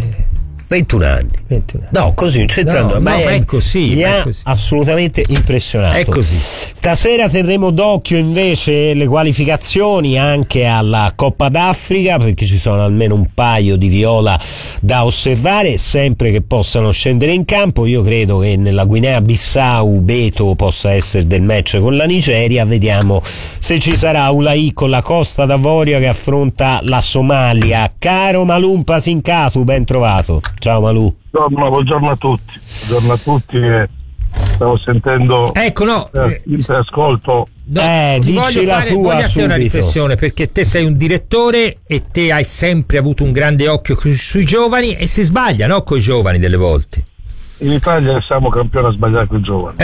[SPEAKER 1] 21 anni. No, così non c'entra nulla, ma è così. Mi ha assolutamente impressionato.
[SPEAKER 2] È così.
[SPEAKER 1] Stasera terremo d'occhio invece le qualificazioni anche alla Coppa d'Africa, perché ci sono almeno un paio di viola da osservare, sempre che possano scendere in campo. Io credo che nella Guinea-Bissau Beto possa essere del match con la Nigeria. Vediamo se ci sarà Ulai con la Costa d'Avorio che affronta la Somalia. Caro Malumpa Sincatu, ben trovato. Ciao Malù.
[SPEAKER 20] Buongiorno a tutti. Buongiorno a tutti. Stavo sentendo il ascolto.
[SPEAKER 1] Dici la tua
[SPEAKER 2] voglio
[SPEAKER 1] subito.
[SPEAKER 2] Una riflessione, perché te sei un direttore e te hai sempre avuto un grande occhio sui giovani, e si sbaglia, no, con i giovani delle volte.
[SPEAKER 20] In Italia siamo campioni a sbagliare con i giovani.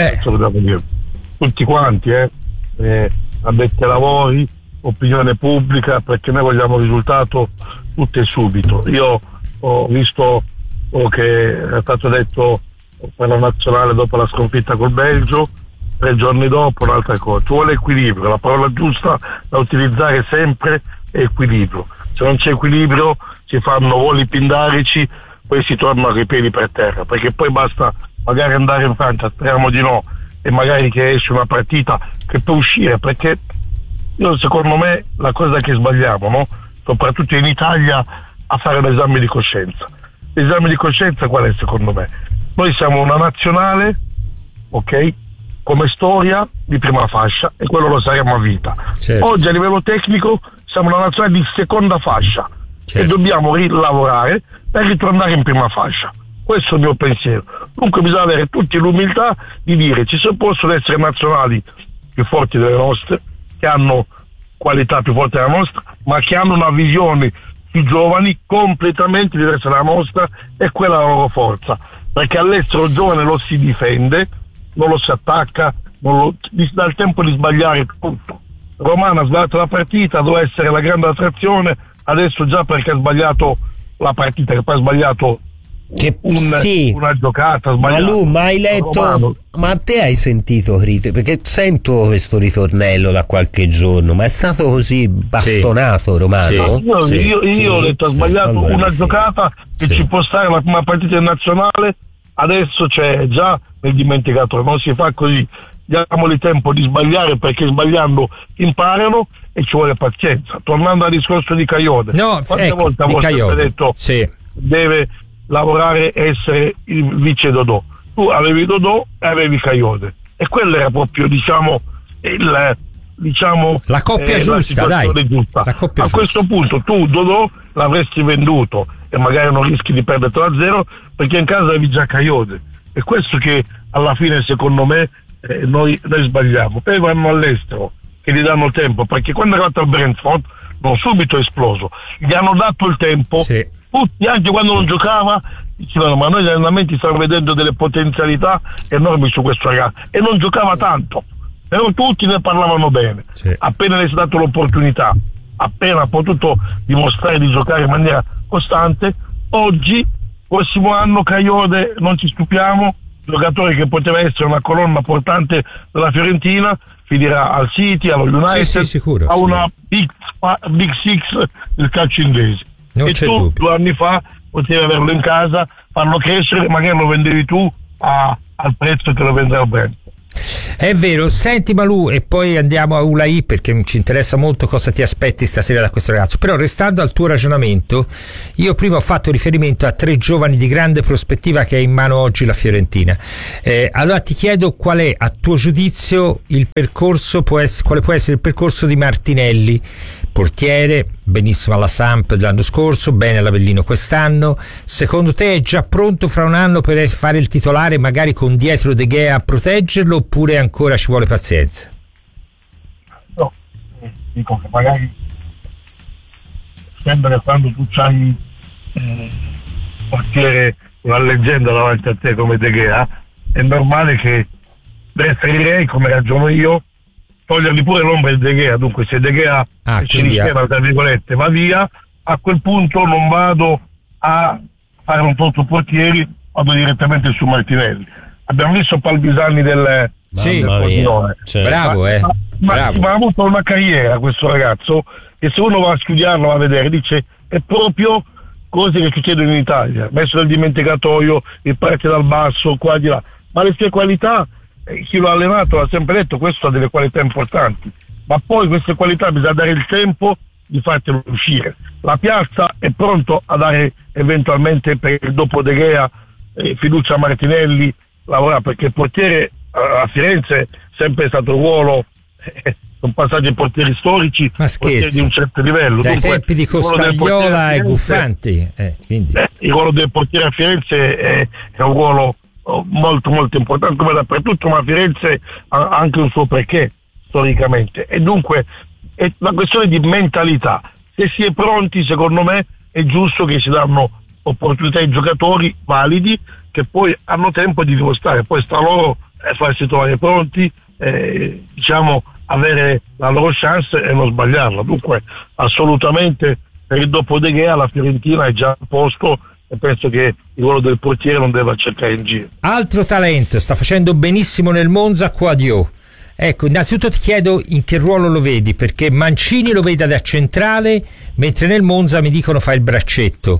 [SPEAKER 20] Tutti quanti, addetti ai lavori, opinione pubblica, perché noi vogliamo risultato tutto e subito. Io ho visto che è stato detto per la nazionale dopo la sconfitta col Belgio, 3 giorni dopo un'altra cosa. Ci vuole equilibrio, la parola giusta da utilizzare sempre è equilibrio. Se non c'è equilibrio si fanno voli pindarici, poi si tornano i piedi per terra, perché poi basta magari andare in Francia, speriamo di no, e magari che esce una partita che può uscire, perché secondo me la cosa che sbagliamo, no? Soprattutto in Italia, a fare l'esame di coscienza. L'esame di coscienza qual è secondo me? Noi siamo una nazionale, ok, come storia di prima fascia, e quello lo saremo a vita. Certo. Oggi a livello tecnico siamo una nazionale di seconda fascia, e dobbiamo rilavorare per ritornare in prima fascia. Questo è il mio pensiero. Dunque bisogna avere tutti l'umiltà di dire ci possono essere nazionali più forti delle nostre, che hanno qualità più forti della nostra, ma che hanno una visione i giovani completamente diversa dalla nostra, e quella è la loro forza, perché all'estero il giovane lo si difende, non lo si attacca, dà il tempo di sbagliare tutto. Romano ha sbagliato la partita, doveva essere la grande attrazione, adesso già perché ha sbagliato la partita, che poi ha sbagliato una giocata,
[SPEAKER 1] Malù, ma hai letto Romano. Ma te hai sentito perché sento questo ritornello da qualche giorno, ma è stato così bastonato Romano?
[SPEAKER 20] Io ho detto ha sbagliato una giocata che ci può stare la prima partita nazionale, adesso c'è già nel dimenticato, non si fa così, diamogli tempo di sbagliare, perché sbagliando imparano e ci vuole pazienza. Tornando al discorso di Caiode, quante volte avete detto deve lavorare e essere il vice Dodò? Tu avevi Dodò e avevi Caiode, e quello era proprio
[SPEAKER 2] la coppia giusta,
[SPEAKER 20] giusta.
[SPEAKER 2] La coppia
[SPEAKER 20] a
[SPEAKER 2] giusta.
[SPEAKER 20] Questo punto tu Dodò l'avresti venduto e magari non rischi di perderlo a zero, perché in casa avevi già Caiode. E questo che alla fine secondo me noi sbagliamo. Poi vanno all'estero che gli danno tempo, perché quando è arrivato al Brentford non subito è esploso, gli hanno dato il tempo. Tutti, anche quando non giocava, dicevano ma noi gli allenamenti stanno vedendo delle potenzialità enormi su questo ragazzo, e non giocava tanto, però tutti ne parlavano bene. Appena gli è dato l'opportunità appena potuto dimostrare di giocare in maniera costante. Oggi, prossimo anno, Kayode, non ci stupiamo, giocatore che poteva essere una colonna portante della Fiorentina, finirà al City, allo United,
[SPEAKER 2] sicuro,
[SPEAKER 20] a una Big Six del calcio inglese.
[SPEAKER 2] Non
[SPEAKER 20] e
[SPEAKER 2] c'è
[SPEAKER 20] tu
[SPEAKER 2] dubbio.
[SPEAKER 20] 2 anni fa potevi averlo in casa, farlo crescere, magari lo vendevi tu al prezzo che lo vendrà Brent.
[SPEAKER 2] È vero. Senti Malù, e poi andiamo a Ulai, perché ci interessa molto cosa ti aspetti stasera da questo ragazzo. Però restando al tuo ragionamento, io prima ho fatto riferimento a 3 giovani di grande prospettiva che ha in mano oggi la Fiorentina. Allora ti chiedo qual è, a tuo giudizio, il percorso, quale può essere il percorso di Martinelli, portiere, benissimo alla Samp dell'anno scorso, bene all'Avellino quest'anno. Secondo te è già pronto fra un anno per fare il titolare, magari con dietro De Gea a proteggerlo, oppure ancora ci vuole pazienza?
[SPEAKER 20] No, dico che magari sembra che quando tu c'hai un portiere, una leggenda davanti a te come De Gea, è normale che preferirei, come ragiono io, togliergli pure l'ombra di De Gea. Dunque se De Gea ci rischiava, tra virgolette, va via, a quel punto non vado a fare un portieri, vado direttamente su Martinelli. Abbiamo visto Palmisani del Pordenone.
[SPEAKER 2] Bravo,
[SPEAKER 20] ma ha avuto una carriera questo ragazzo, e se uno va a studiarlo, va a vedere, dice è proprio cose che succedono in Italia, messo nel dimenticatoio, il parte dal basso, qua di là, ma le sue qualità, chi lo ha allenato l'ha sempre detto, questo ha delle qualità importanti, ma poi queste qualità bisogna dare il tempo di fartelo uscire. La Piazza è pronto a dare eventualmente per il dopo De Gea fiducia a Martinelli, lavora, perché il portiere a Firenze è sempre stato il ruolo, sono passati ai portieri storici, portieri di un certo livello.
[SPEAKER 2] Dai tempi di Costagliola e Guffanti.
[SPEAKER 20] Il ruolo del portiere a Firenze è un ruolo molto molto importante, come dappertutto, ma Firenze ha anche un suo perché storicamente, e dunque è una questione di mentalità. Se si è pronti, secondo me è giusto che si danno opportunità ai giocatori validi che poi hanno tempo di dimostrare, poi sta loro farsi trovare pronti, diciamo avere la loro chance e non sbagliarla. Dunque assolutamente per il dopo De Gea la Fiorentina è già a posto, e penso che il ruolo del portiere non deve cercare in giro.
[SPEAKER 2] Altro talento, sta facendo benissimo nel Monza, Quadio. Ecco, innanzitutto ti chiedo in che ruolo lo vedi, perché Mancini lo vede da centrale, mentre nel Monza mi dicono fa il braccetto.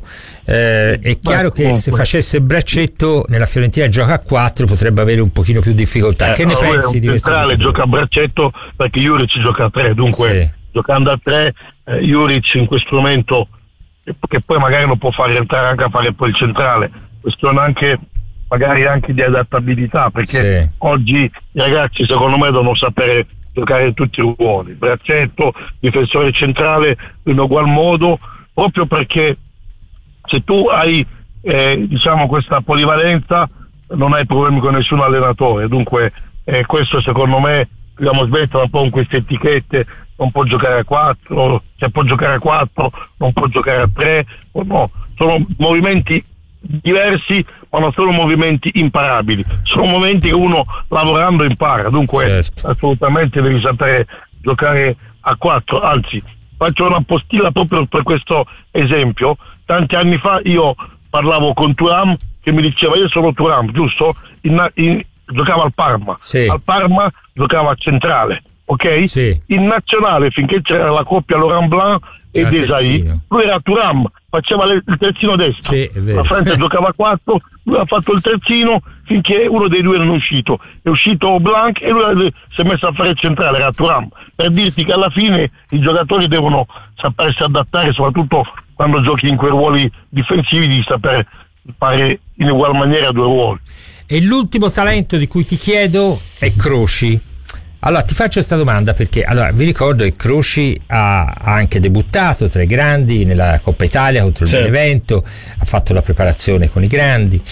[SPEAKER 2] È chiaro che se facesse il braccetto nella Fiorentina gioca a 4, potrebbe avere un pochino più difficoltà. Che ne pensi di questo?
[SPEAKER 20] Centrale gioca a braccetto perché Juric gioca a 3, dunque giocando a 3 Juric in questo momento, che poi magari lo può fare entrare anche a fare poi il centrale, questione anche magari anche di adattabilità, perché oggi i ragazzi secondo me devono sapere giocare in tutti i ruoli, braccetto, difensore centrale in ugual modo, proprio perché se tu hai diciamo questa polivalenza non hai problemi con nessun allenatore. Dunque questo secondo me dobbiamo smettere un po' con queste etichette, non può giocare a 4, cioè può giocare a 4, non può giocare a 3, no, sono movimenti diversi, ma non sono movimenti imparabili, sono momenti che uno lavorando impara. Dunque assolutamente devi sapere giocare a 4. Anzi, faccio una postilla proprio per questo esempio. Tanti anni fa io parlavo con Thuram che mi diceva: io sono Thuram, giusto? Giocava al Parma, al Parma giocava a centrale, ok? In nazionale, finché c'era la coppia Laurent Blanc e Desailly, lui era Thuram, faceva il terzino destro, la Francia giocava a 4, lui ha fatto il terzino finché uno dei due non è uscito Blanc e lui si è messo a fare il centrale, era Thuram, per dirti che alla fine i giocatori devono sapersi adattare, soprattutto quando giochi in quei ruoli difensivi, di saper fare in ugual maniera 2 ruoli.
[SPEAKER 2] E l'ultimo talento di cui ti chiedo è Croci. Allora ti faccio questa domanda perché vi ricordo che Croci ha anche debuttato tra i grandi nella Coppa Italia contro il Benevento, ha fatto la preparazione con i grandi.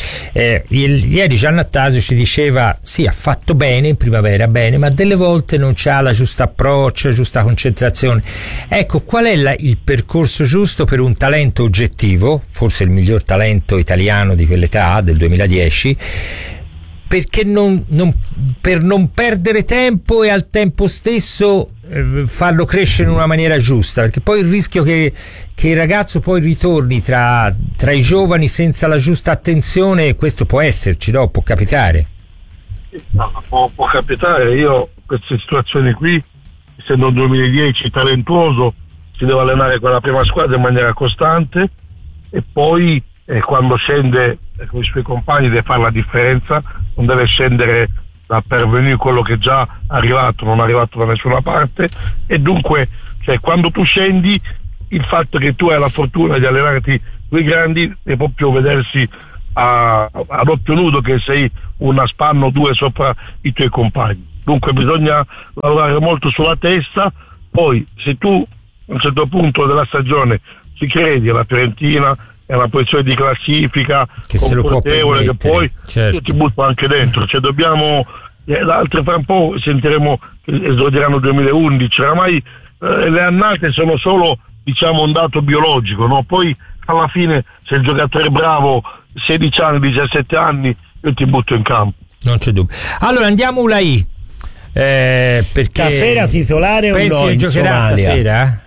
[SPEAKER 2] Ieri Giannattasio ci diceva sì, ha fatto bene in primavera, bene, ma delle volte non c'ha la giusta approccio, la giusta concentrazione. Ecco, qual è il percorso giusto per un talento oggettivo, forse il miglior talento italiano di quell'età del 2010, perché per non perdere tempo e al tempo stesso farlo crescere in una maniera giusta, perché poi il rischio che il ragazzo poi ritorni tra i giovani senza la giusta attenzione, questo può esserci, può capitare.
[SPEAKER 20] No, può capitare. Io queste situazioni qui, essendo un 2010 talentuoso, si deve allenare con la prima squadra in maniera costante e poi quando scende con i suoi compagni deve fare la differenza, non deve scendere da pervenire quello che è già arrivato, non è arrivato da nessuna parte, e dunque quando tu scendi, il fatto che tu hai la fortuna di allenarti con i grandi è proprio vedersi a doppio nudo che sei una spanna o due sopra i tuoi compagni. Dunque bisogna lavorare molto sulla testa. Poi se tu a un certo punto della stagione ci credi alla Fiorentina, è una posizione di classifica
[SPEAKER 2] che se lo può permettere,
[SPEAKER 20] che poi io ti butto anche dentro, dobbiamo l'altro fra un po' sentiremo che esordiranno 2011, oramai le annate sono solo un dato biologico, no? Poi alla fine se il giocatore è bravo 16 anni, 17 anni, io ti butto in campo,
[SPEAKER 2] non c'è dubbio. Allora andiamo Ulai, perché
[SPEAKER 1] stasera titolare o no in
[SPEAKER 2] giocherà
[SPEAKER 1] Somalia?
[SPEAKER 2] Stasera?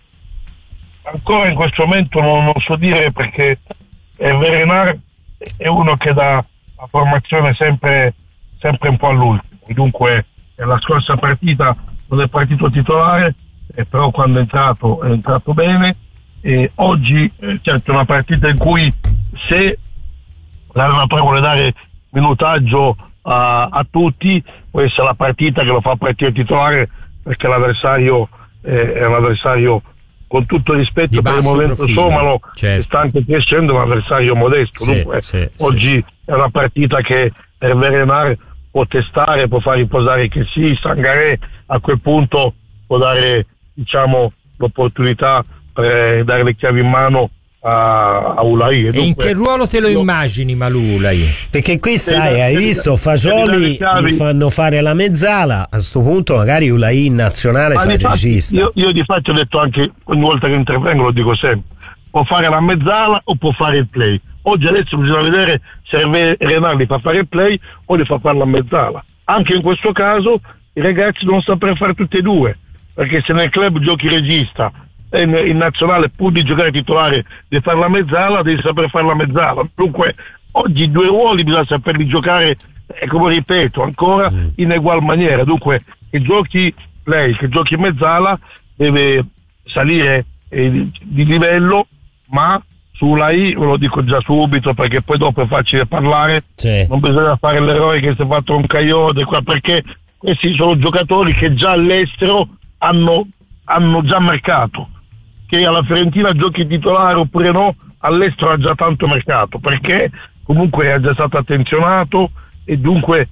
[SPEAKER 20] Ancora in questo momento non so dire, perché Verenar è uno che dà la formazione sempre un po' all'ultimo, dunque la scorsa partita non è partito titolare, però quando è entrato bene, e oggi certo è una partita in cui se l'allenatore vuole dare minutaggio a tutti può essere la partita che lo fa partire titolare, perché l'avversario è un avversario, con tutto il rispetto per il movimento somalo, che sta anche crescendo, un avversario modesto, dunque oggi è una partita che per Verenar può testare, può far riposare che Sangaré a quel punto può dare l'opportunità per dare le chiavi in mano a Ulai.
[SPEAKER 2] E dunque, in che ruolo te lo immagini Malou Ulai?
[SPEAKER 1] Perché qui hai visto Fagioli gli fanno fare la mezzala, a sto punto magari Ulai in nazionale fa il regista.
[SPEAKER 20] Io di fatto ho detto anche ogni volta che intervengo, lo dico sempre, può fare la mezzala o può fare il play. Oggi adesso bisogna vedere se Verenar li fa fare il play o li fa fare la mezzala. Anche in questo caso i ragazzi devono saper fare tutte e due, perché se nel club giochi regista e in nazionale pur di giocare titolare di fare la mezzala, devi saper fare la mezzala. Dunque oggi due ruoli bisogna saperli giocare, come ripeto ancora, in egual maniera. Dunque che giochi play, che giochi mezzala, deve salire di livello, ma su Ulai ve lo dico già subito, perché poi dopo è facile parlare, non bisogna fare l'errore che si è fatto con Caiode qua, perché questi sono giocatori che già all'estero hanno già mercato, che alla Fiorentina giochi titolare oppure no, all'estero ha già tanto mercato, perché comunque è già stato attenzionato, e dunque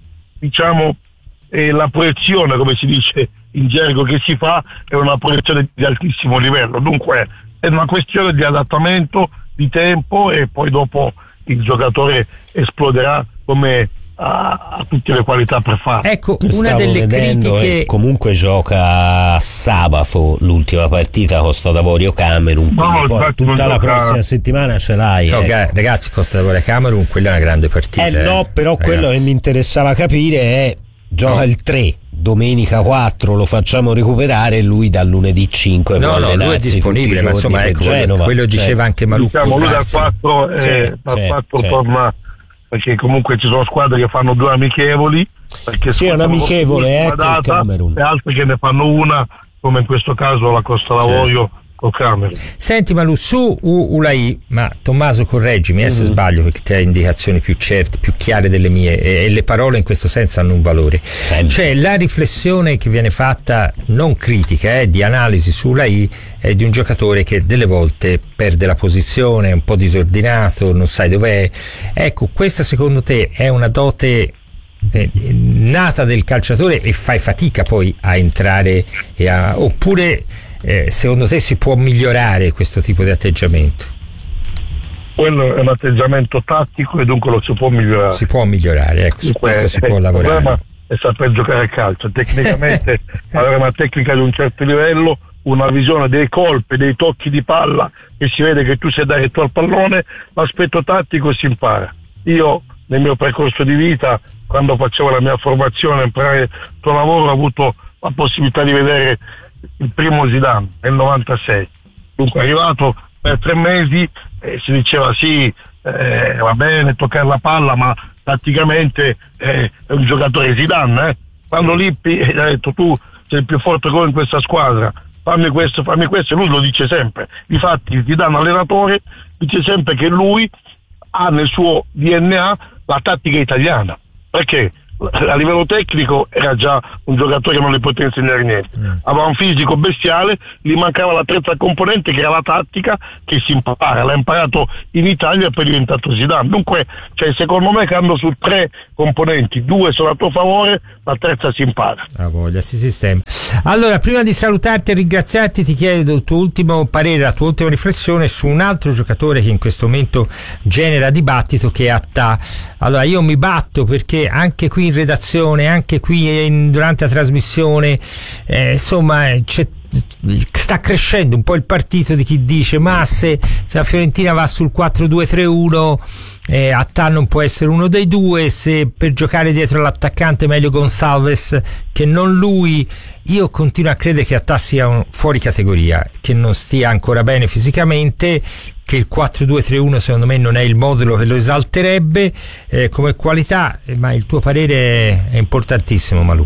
[SPEAKER 20] la proiezione, come si dice in gergo, che si fa è una proiezione di altissimo livello. Dunque è una questione di adattamento, di tempo, e poi dopo il giocatore esploderà come ha tutte le qualità per farlo.
[SPEAKER 2] Ecco, una delle critiche,
[SPEAKER 1] comunque gioca sabato l'ultima partita Costa d'Avorio Camerun, quindi poi tutta la prossima settimana ce l'hai.
[SPEAKER 2] Ragazzi, Costa d'Avorio Camerun, quella è una grande partita.
[SPEAKER 1] No, però ragazzi, quello che mi interessava capire è gioca il 3, domenica 4 lo facciamo recuperare, lui dal lunedì 5
[SPEAKER 2] lui è disponibile, ma insomma ecco, quello diceva anche Malù.
[SPEAKER 20] Lui dal 4 torna, perché comunque ci sono squadre che fanno 2 amichevoli, perché
[SPEAKER 1] è un amichevole il Camerun,
[SPEAKER 20] e altre che ne fanno una, come in questo caso la Costa d'Avorio col Camerun.
[SPEAKER 2] Senti Malù, su Ulai, ma Tommaso correggimi se sbaglio, perché te hai indicazioni più certe, più chiare delle mie, e le parole in questo senso hanno un valore. Cioè la riflessione che viene fatta, non critica, di analisi su Ulai, è di un giocatore che delle volte perde la posizione, è un po' disordinato, non sai dov'è. Ecco, questa secondo te è una dote nata del calciatore e fai fatica poi a entrare oppure secondo te si può migliorare questo tipo di atteggiamento?
[SPEAKER 20] Quello è un atteggiamento tattico e dunque lo si può migliorare.
[SPEAKER 2] Si può migliorare, ecco, su questo si può lavorare.
[SPEAKER 20] Il problema è saper giocare a calcio, tecnicamente avere una tecnica di un certo livello, una visione dei colpi, dei tocchi di palla, che si vede che tu sei diretto al pallone. L'aspetto tattico si impara. Io nel mio percorso di vita quando facevo la mia formazione, imparare il tuo lavoro, ho avuto la possibilità di vedere il primo Zidane nel 96. Dunque è arrivato per 3 mesi e si diceva sì, va bene toccare la palla, ma tatticamente è un giocatore Zidane. Quando Lippi ha detto tu sei il più forte gol in questa squadra, fammi questo, e lui lo dice sempre. Difatti Zidane allenatore dice sempre che lui ha nel suo DNA la tattica italiana, perché a livello tecnico era già un giocatore che non le poteva insegnare niente, aveva un fisico bestiale, gli mancava la terza componente che era la tattica, che si impara, l'ha imparato in Italia e poi è diventato Zidane. Dunque secondo me che andando su 3 componenti, 2 sono a tuo favore, la terza si impara.
[SPEAKER 2] A voglia, si sistema. Allora, prima di salutarti e ringraziarti, ti chiedo il tuo ultimo parere, la tua ultima riflessione su un altro giocatore che in questo momento genera dibattito, che è Attà. Allora, io mi batto perché anche qui in redazione, anche qui durante la trasmissione, insomma, sta crescendo un po' il partito di chi dice ma se la Fiorentina va sul 4-2-3-1, Attà non può essere uno dei due, se per giocare dietro all'attaccante meglio Gonçalves che non lui. Io continuo a credere che Attà sia fuori categoria, che non stia ancora bene fisicamente, che il 4-2-3-1 secondo me non è il modulo che lo esalterebbe come qualità, ma il tuo parere è importantissimo, Malù.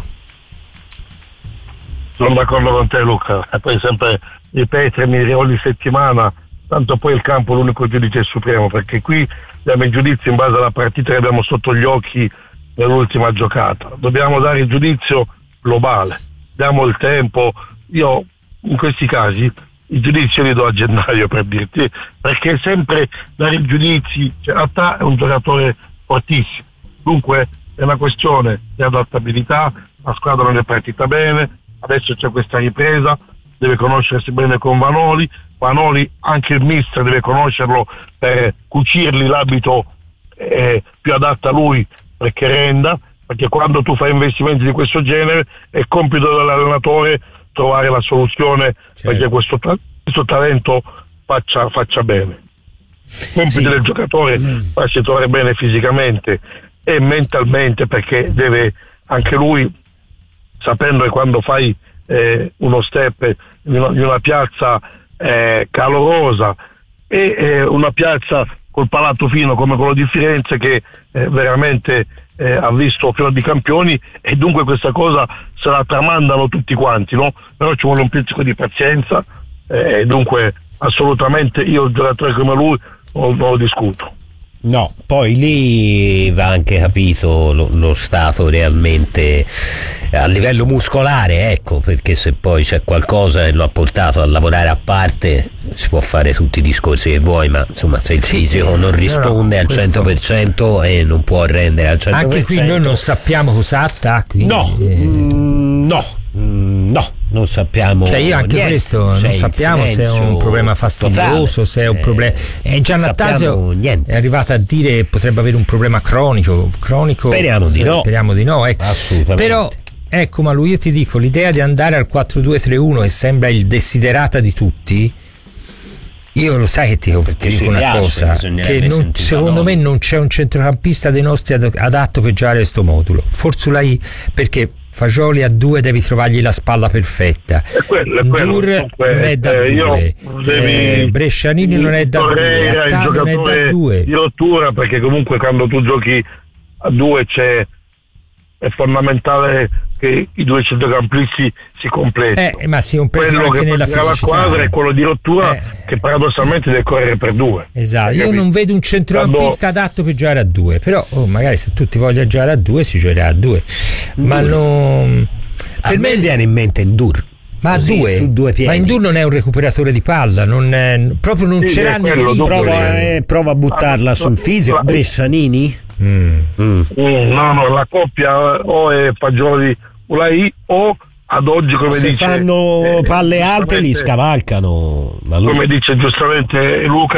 [SPEAKER 20] Sono d'accordo con te, Luca, e poi sempre ripetermi ogni settimana, tanto poi il campo è l'unico giudice supremo, perché qui diamo i giudizi in base alla partita che abbiamo sotto gli occhi nell'ultima giocata, dobbiamo dare il giudizio globale, diamo il tempo. Io in questi casi i giudizi li do a gennaio, per dirti, perché sempre dare i giudizi, Attà è un giocatore fortissimo, dunque è una questione di adattabilità, la squadra non è partita bene, adesso c'è questa ripresa, deve conoscersi bene con Vanoli, anche il mister deve conoscerlo per cucirgli l'abito più adatto a lui, perché renda, perché quando tu fai investimenti di questo genere è compito dell'allenatore trovare la soluzione, perché questo talento faccia bene. Compito del giocatore farsi trovare bene fisicamente e mentalmente, perché deve anche lui, sapendo che quando fai uno step in una piazza calorosa e una piazza col palato fino come quello di Firenze, che veramente ha visto fior di campioni, e dunque questa cosa se la tramandano tutti quanti, no? Però ci vuole un pizzico di pazienza, e dunque assolutamente io il giocatore come lui non lo discuto.
[SPEAKER 1] No, poi lì va anche capito lo stato realmente a livello muscolare, ecco, perché se poi c'è qualcosa che lo ha portato a lavorare a parte, si può fare tutti i discorsi che vuoi, ma insomma se il fisico non risponde al 100% e non può rendere al 100%.
[SPEAKER 2] Anche qui noi non sappiamo cosa ha, quindi
[SPEAKER 1] no, non sappiamo.
[SPEAKER 2] Cioè io anche niente, questo non sappiamo se è un problema fastidioso, totale. Se è un problema. Giannattasio è arrivato a dire che potrebbe avere un problema cronico.
[SPEAKER 1] Speriamo di no.
[SPEAKER 2] Ecco.
[SPEAKER 1] Assolutamente.
[SPEAKER 2] Però ecco, ma lui, io ti dico, l'idea di andare al 4-2-3-1 che sembra il desiderata di tutti. Io lo sai che ti dico una cosa, che secondo me non c'è un centrocampista dei nostri adatto per giocare questo modulo. Forse perché Fagioli a 2 devi trovargli la spalla perfetta. Dur non è da 2, Brescianini non è da 2, Attà non è da 2.
[SPEAKER 20] Di rottura, perché comunque quando tu giochi a 2 è fondamentale che i due centrocampisti si completino.
[SPEAKER 2] Ma si completano anche nella fisicità.
[SPEAKER 20] La squadra è quello di rottura che paradossalmente deve correre per 2.
[SPEAKER 2] Esatto, io non vedo un centrocampista adatto per giocare a 2, però magari se tutti vogliono giocare a 2 si giocherà a 2. Ma non...
[SPEAKER 1] Per me viene in mente Ndur.
[SPEAKER 2] Ma a 2? Su 2 piedi. Ma Ndur non è un recuperatore di palla, proprio non ce l'hanno lì.
[SPEAKER 1] Prova a buttarla sul fisico. Brescianini?
[SPEAKER 20] No, la coppia o è Fagioli Ulai o ad oggi, come
[SPEAKER 1] se
[SPEAKER 20] dice,
[SPEAKER 1] fanno palle alte li scavalcano.
[SPEAKER 20] Come dice giustamente Luca,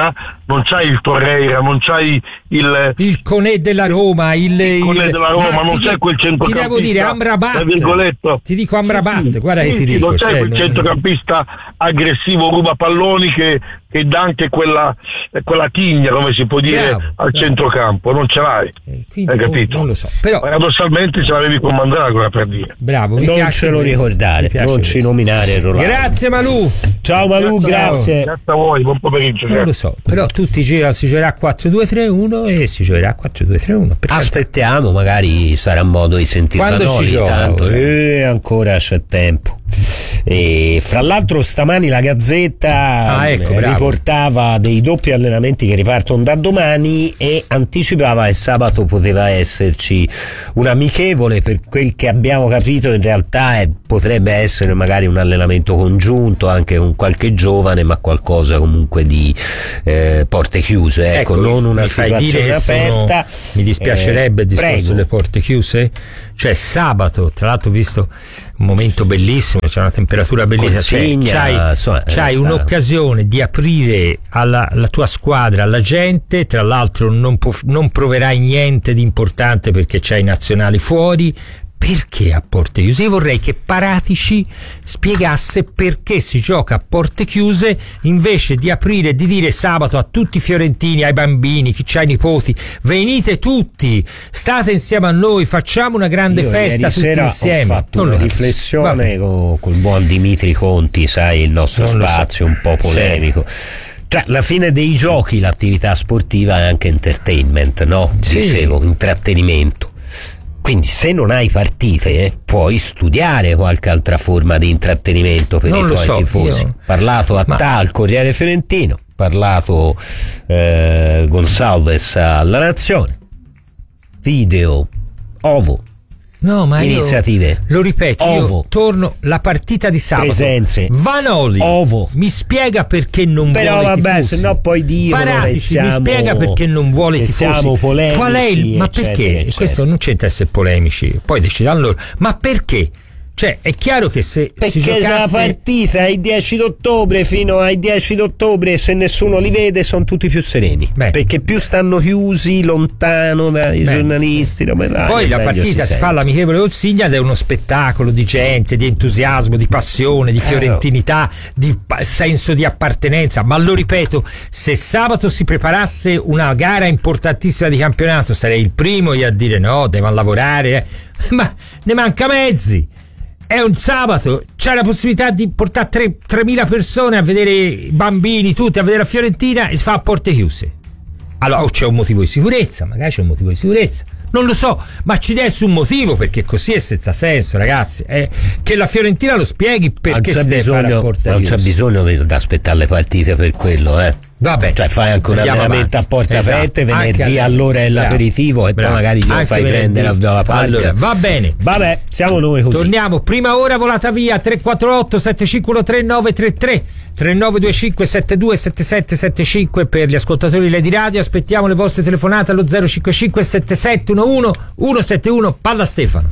[SPEAKER 20] non c'hai il Torreira, non c'hai
[SPEAKER 2] il Conè della Roma,
[SPEAKER 20] non c'è quel centrocampista.
[SPEAKER 2] Ti devo dire Amrabat. Ti dico Amrabat, guarda che ti dico.
[SPEAKER 20] Non c'è quel centrocampista aggressivo, ruba palloni che dà anche quella tigna, come si può dire, al centrocampo, non ce l'hai. Hai capito?
[SPEAKER 2] Non lo so. Però
[SPEAKER 20] paradossalmente ce l'avevi con Mandragora, per dire.
[SPEAKER 2] Bravo,
[SPEAKER 1] non ce lo ricordare, non ci nominare Rolando.
[SPEAKER 2] Grazie Malù.
[SPEAKER 1] Ciao Malù, grazie.
[SPEAKER 20] Grazie a voi, buon pomeriggio.
[SPEAKER 2] Non lo so, però tutti si giocherà 4-2-3-1 e si giocherà 4-2-3-1.
[SPEAKER 1] Aspettiamo, magari sarà modo di sentire
[SPEAKER 2] quando
[SPEAKER 1] Vanoli,
[SPEAKER 2] si gioca,
[SPEAKER 1] tanto ancora c'è tempo. E fra l'altro stamani la Gazzetta riportava dei doppi allenamenti che ripartono da domani e anticipava che sabato poteva esserci un amichevole. Per quel che abbiamo capito in realtà potrebbe essere magari un allenamento congiunto anche con qualche giovane, ma qualcosa comunque di porte chiuse, ecco, non una situazione aperta.
[SPEAKER 2] Mi dispiacerebbe il discorso delle porte chiuse, cioè sabato, tra l'altro ho visto un momento bellissimo, c'è una temperatura bellissima, c'hai un'occasione di aprire alla tua squadra, alla gente, tra l'altro non proverai niente di importante perché c'hai i nazionali fuori. Perché a porte chiuse? Io vorrei che Paratici spiegasse perché si gioca a porte chiuse invece di aprire e di dire sabato a tutti i fiorentini, ai bambini, chi c'ha i nipoti, venite tutti, state insieme a noi, facciamo una grande festa tutti insieme.
[SPEAKER 1] Ho fatto una riflessione col buon Dimitri Conti, sai, il nostro spazio un po' polemico. Cioè, alla fine dei giochi l'attività sportiva è anche entertainment, no? Dicevo, intrattenimento. Quindi se non hai partite puoi studiare qualche altra forma di intrattenimento per i tuoi tifosi. Parlato al Corriere Fiorentino, parlato Gonsalves alla Nazione, video, Ovo.
[SPEAKER 2] No, ma
[SPEAKER 1] iniziative.
[SPEAKER 2] Lo ripeto, io torno la partita di sabato.
[SPEAKER 1] Presenze.
[SPEAKER 2] Vanoli.
[SPEAKER 1] Ovo.
[SPEAKER 2] Mi spiega perché non
[SPEAKER 1] vuole
[SPEAKER 2] tifosi.
[SPEAKER 1] Però vabbè, se no poi
[SPEAKER 2] Paratici mi spiega perché non vuole tifosi.
[SPEAKER 1] Siamo polemici.
[SPEAKER 2] Qual è ma
[SPEAKER 1] eccetera,
[SPEAKER 2] perché?
[SPEAKER 1] Eccetera.
[SPEAKER 2] Questo non c'entra essere polemici. Poi decidono loro. Ma perché? Cioè, è chiaro che se
[SPEAKER 1] perché
[SPEAKER 2] si giocasse...
[SPEAKER 1] la partita è il 10 d'ottobre, fino ai 10 d'ottobre, se nessuno li vede, sono tutti più sereni. Perché più stanno chiusi, lontano dai giornalisti.
[SPEAKER 2] Poi la partita si fa all'amichevole col Signa ed è uno spettacolo di gente, di entusiasmo, di passione, di fiorentinità, di senso di appartenenza. Ma lo ripeto, se sabato si preparasse una gara importantissima di campionato, sarei il primo io a dire no, devono lavorare. Ma ne manca mezzi. È un sabato, c'è la possibilità di portare 3.000 persone a vedere i bambini, tutti a vedere la Fiorentina e si fa a porte chiuse. Allora c'è un motivo di sicurezza, magari c'è un motivo di sicurezza, non lo so, ma ci deve essere un motivo, perché così è senza senso, ragazzi. Che la Fiorentina lo spieghi perché si deve fare a porte chiuse.
[SPEAKER 1] Non c'è bisogno di aspettare le partite per quello,
[SPEAKER 2] Vabbè,
[SPEAKER 1] cioè fai anche un allenamento a porte aperte, venerdì all'ora è l'aperitivo e poi magari glielo fai prendere dalla parte.
[SPEAKER 2] Allora, va bene.
[SPEAKER 1] Vabbè, siamo noi così.
[SPEAKER 2] Torniamo, prima ora volata via 348 751 3933 3925 727775 per gli ascoltatori di Lady Radio. Aspettiamo le vostre telefonate allo 055 7711 171. Palla Stefano.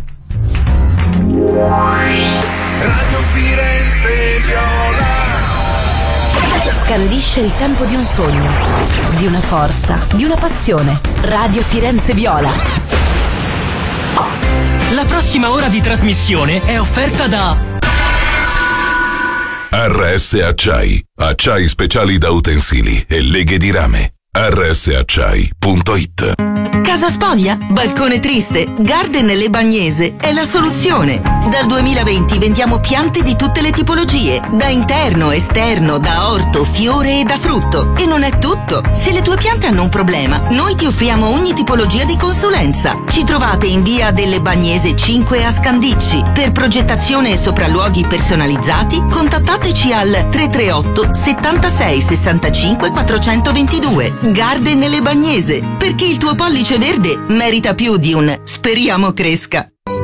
[SPEAKER 4] Radio Firenze Viola.
[SPEAKER 5] Scandisce il tempo di un sogno, di una forza, di una passione. Radio Firenze Viola.
[SPEAKER 21] La prossima ora di trasmissione è offerta da
[SPEAKER 22] RS Acciai, acciai speciali da utensili e leghe di rame. rsacciai.it.
[SPEAKER 23] Casa spoglia? Balcone triste? Garden Le Bagnese è la soluzione. Dal 2020 vendiamo piante di tutte le tipologie, da interno, esterno, da orto, fiore e da frutto. E non è tutto. Se le tue piante hanno un problema, noi ti offriamo ogni tipologia di consulenza. Ci trovate in via delle Bagnese 5 a Scandicci. Per progettazione e sopralluoghi personalizzati, contattateci al 338 76 65 422. Garden Le Bagnese, perché il tuo pollice verde merita più di un speriamo cresca.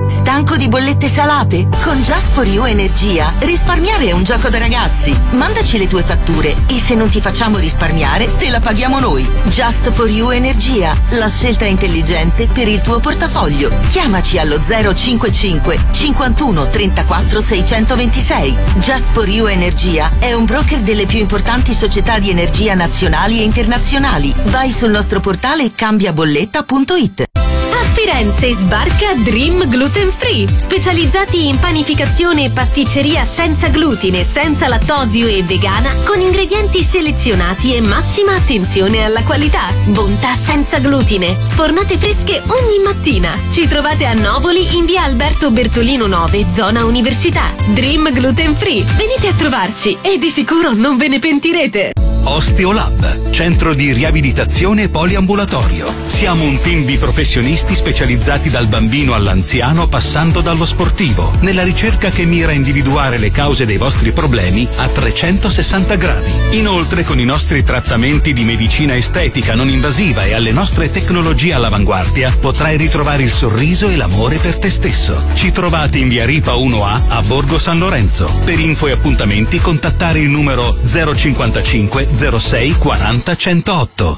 [SPEAKER 23] Stanco di bollette salate? Con Just for You Energia risparmiare è un gioco da ragazzi. Mandaci le tue fatture e se non ti facciamo risparmiare te la paghiamo noi. Just for You Energia, la scelta intelligente per il tuo portafoglio. Chiamaci allo 055 51 34 626. Just for You Energia è un broker delle più importanti società di energia nazionali e internazionali. Vai sul nostro portale cambiabolletta.it.
[SPEAKER 3] A Firenze sbarca Dream Gluten Free, specializzati in panificazione e pasticceria senza glutine, senza lattosio e vegana, con ingredienti selezionati e massima attenzione alla qualità. Bontà senza glutine, sfornate fresche ogni mattina. Ci trovate a Novoli in via Alberto Bertolino 9, zona Università. Dream Gluten Free, venite a trovarci e di sicuro non ve ne pentirete.
[SPEAKER 6] Osteolab, centro di riabilitazione poliambulatorio. Siamo un team di professionisti specializzati dal bambino all'anziano passando dallo sportivo, nella ricerca che mira a individuare le cause dei vostri problemi a 360 gradi. Inoltre, con i nostri trattamenti di medicina estetica non invasiva e alle nostre tecnologie all'avanguardia, potrai ritrovare il sorriso e l'amore per te stesso. Ci trovate in via Ripa 1A a Borgo San Lorenzo. Per info e appuntamenti contattare il numero 055 06 40 108.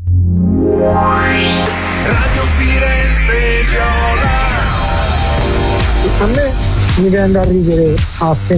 [SPEAKER 4] Radio Firenze Viola.
[SPEAKER 8] A me mi viene da ridere a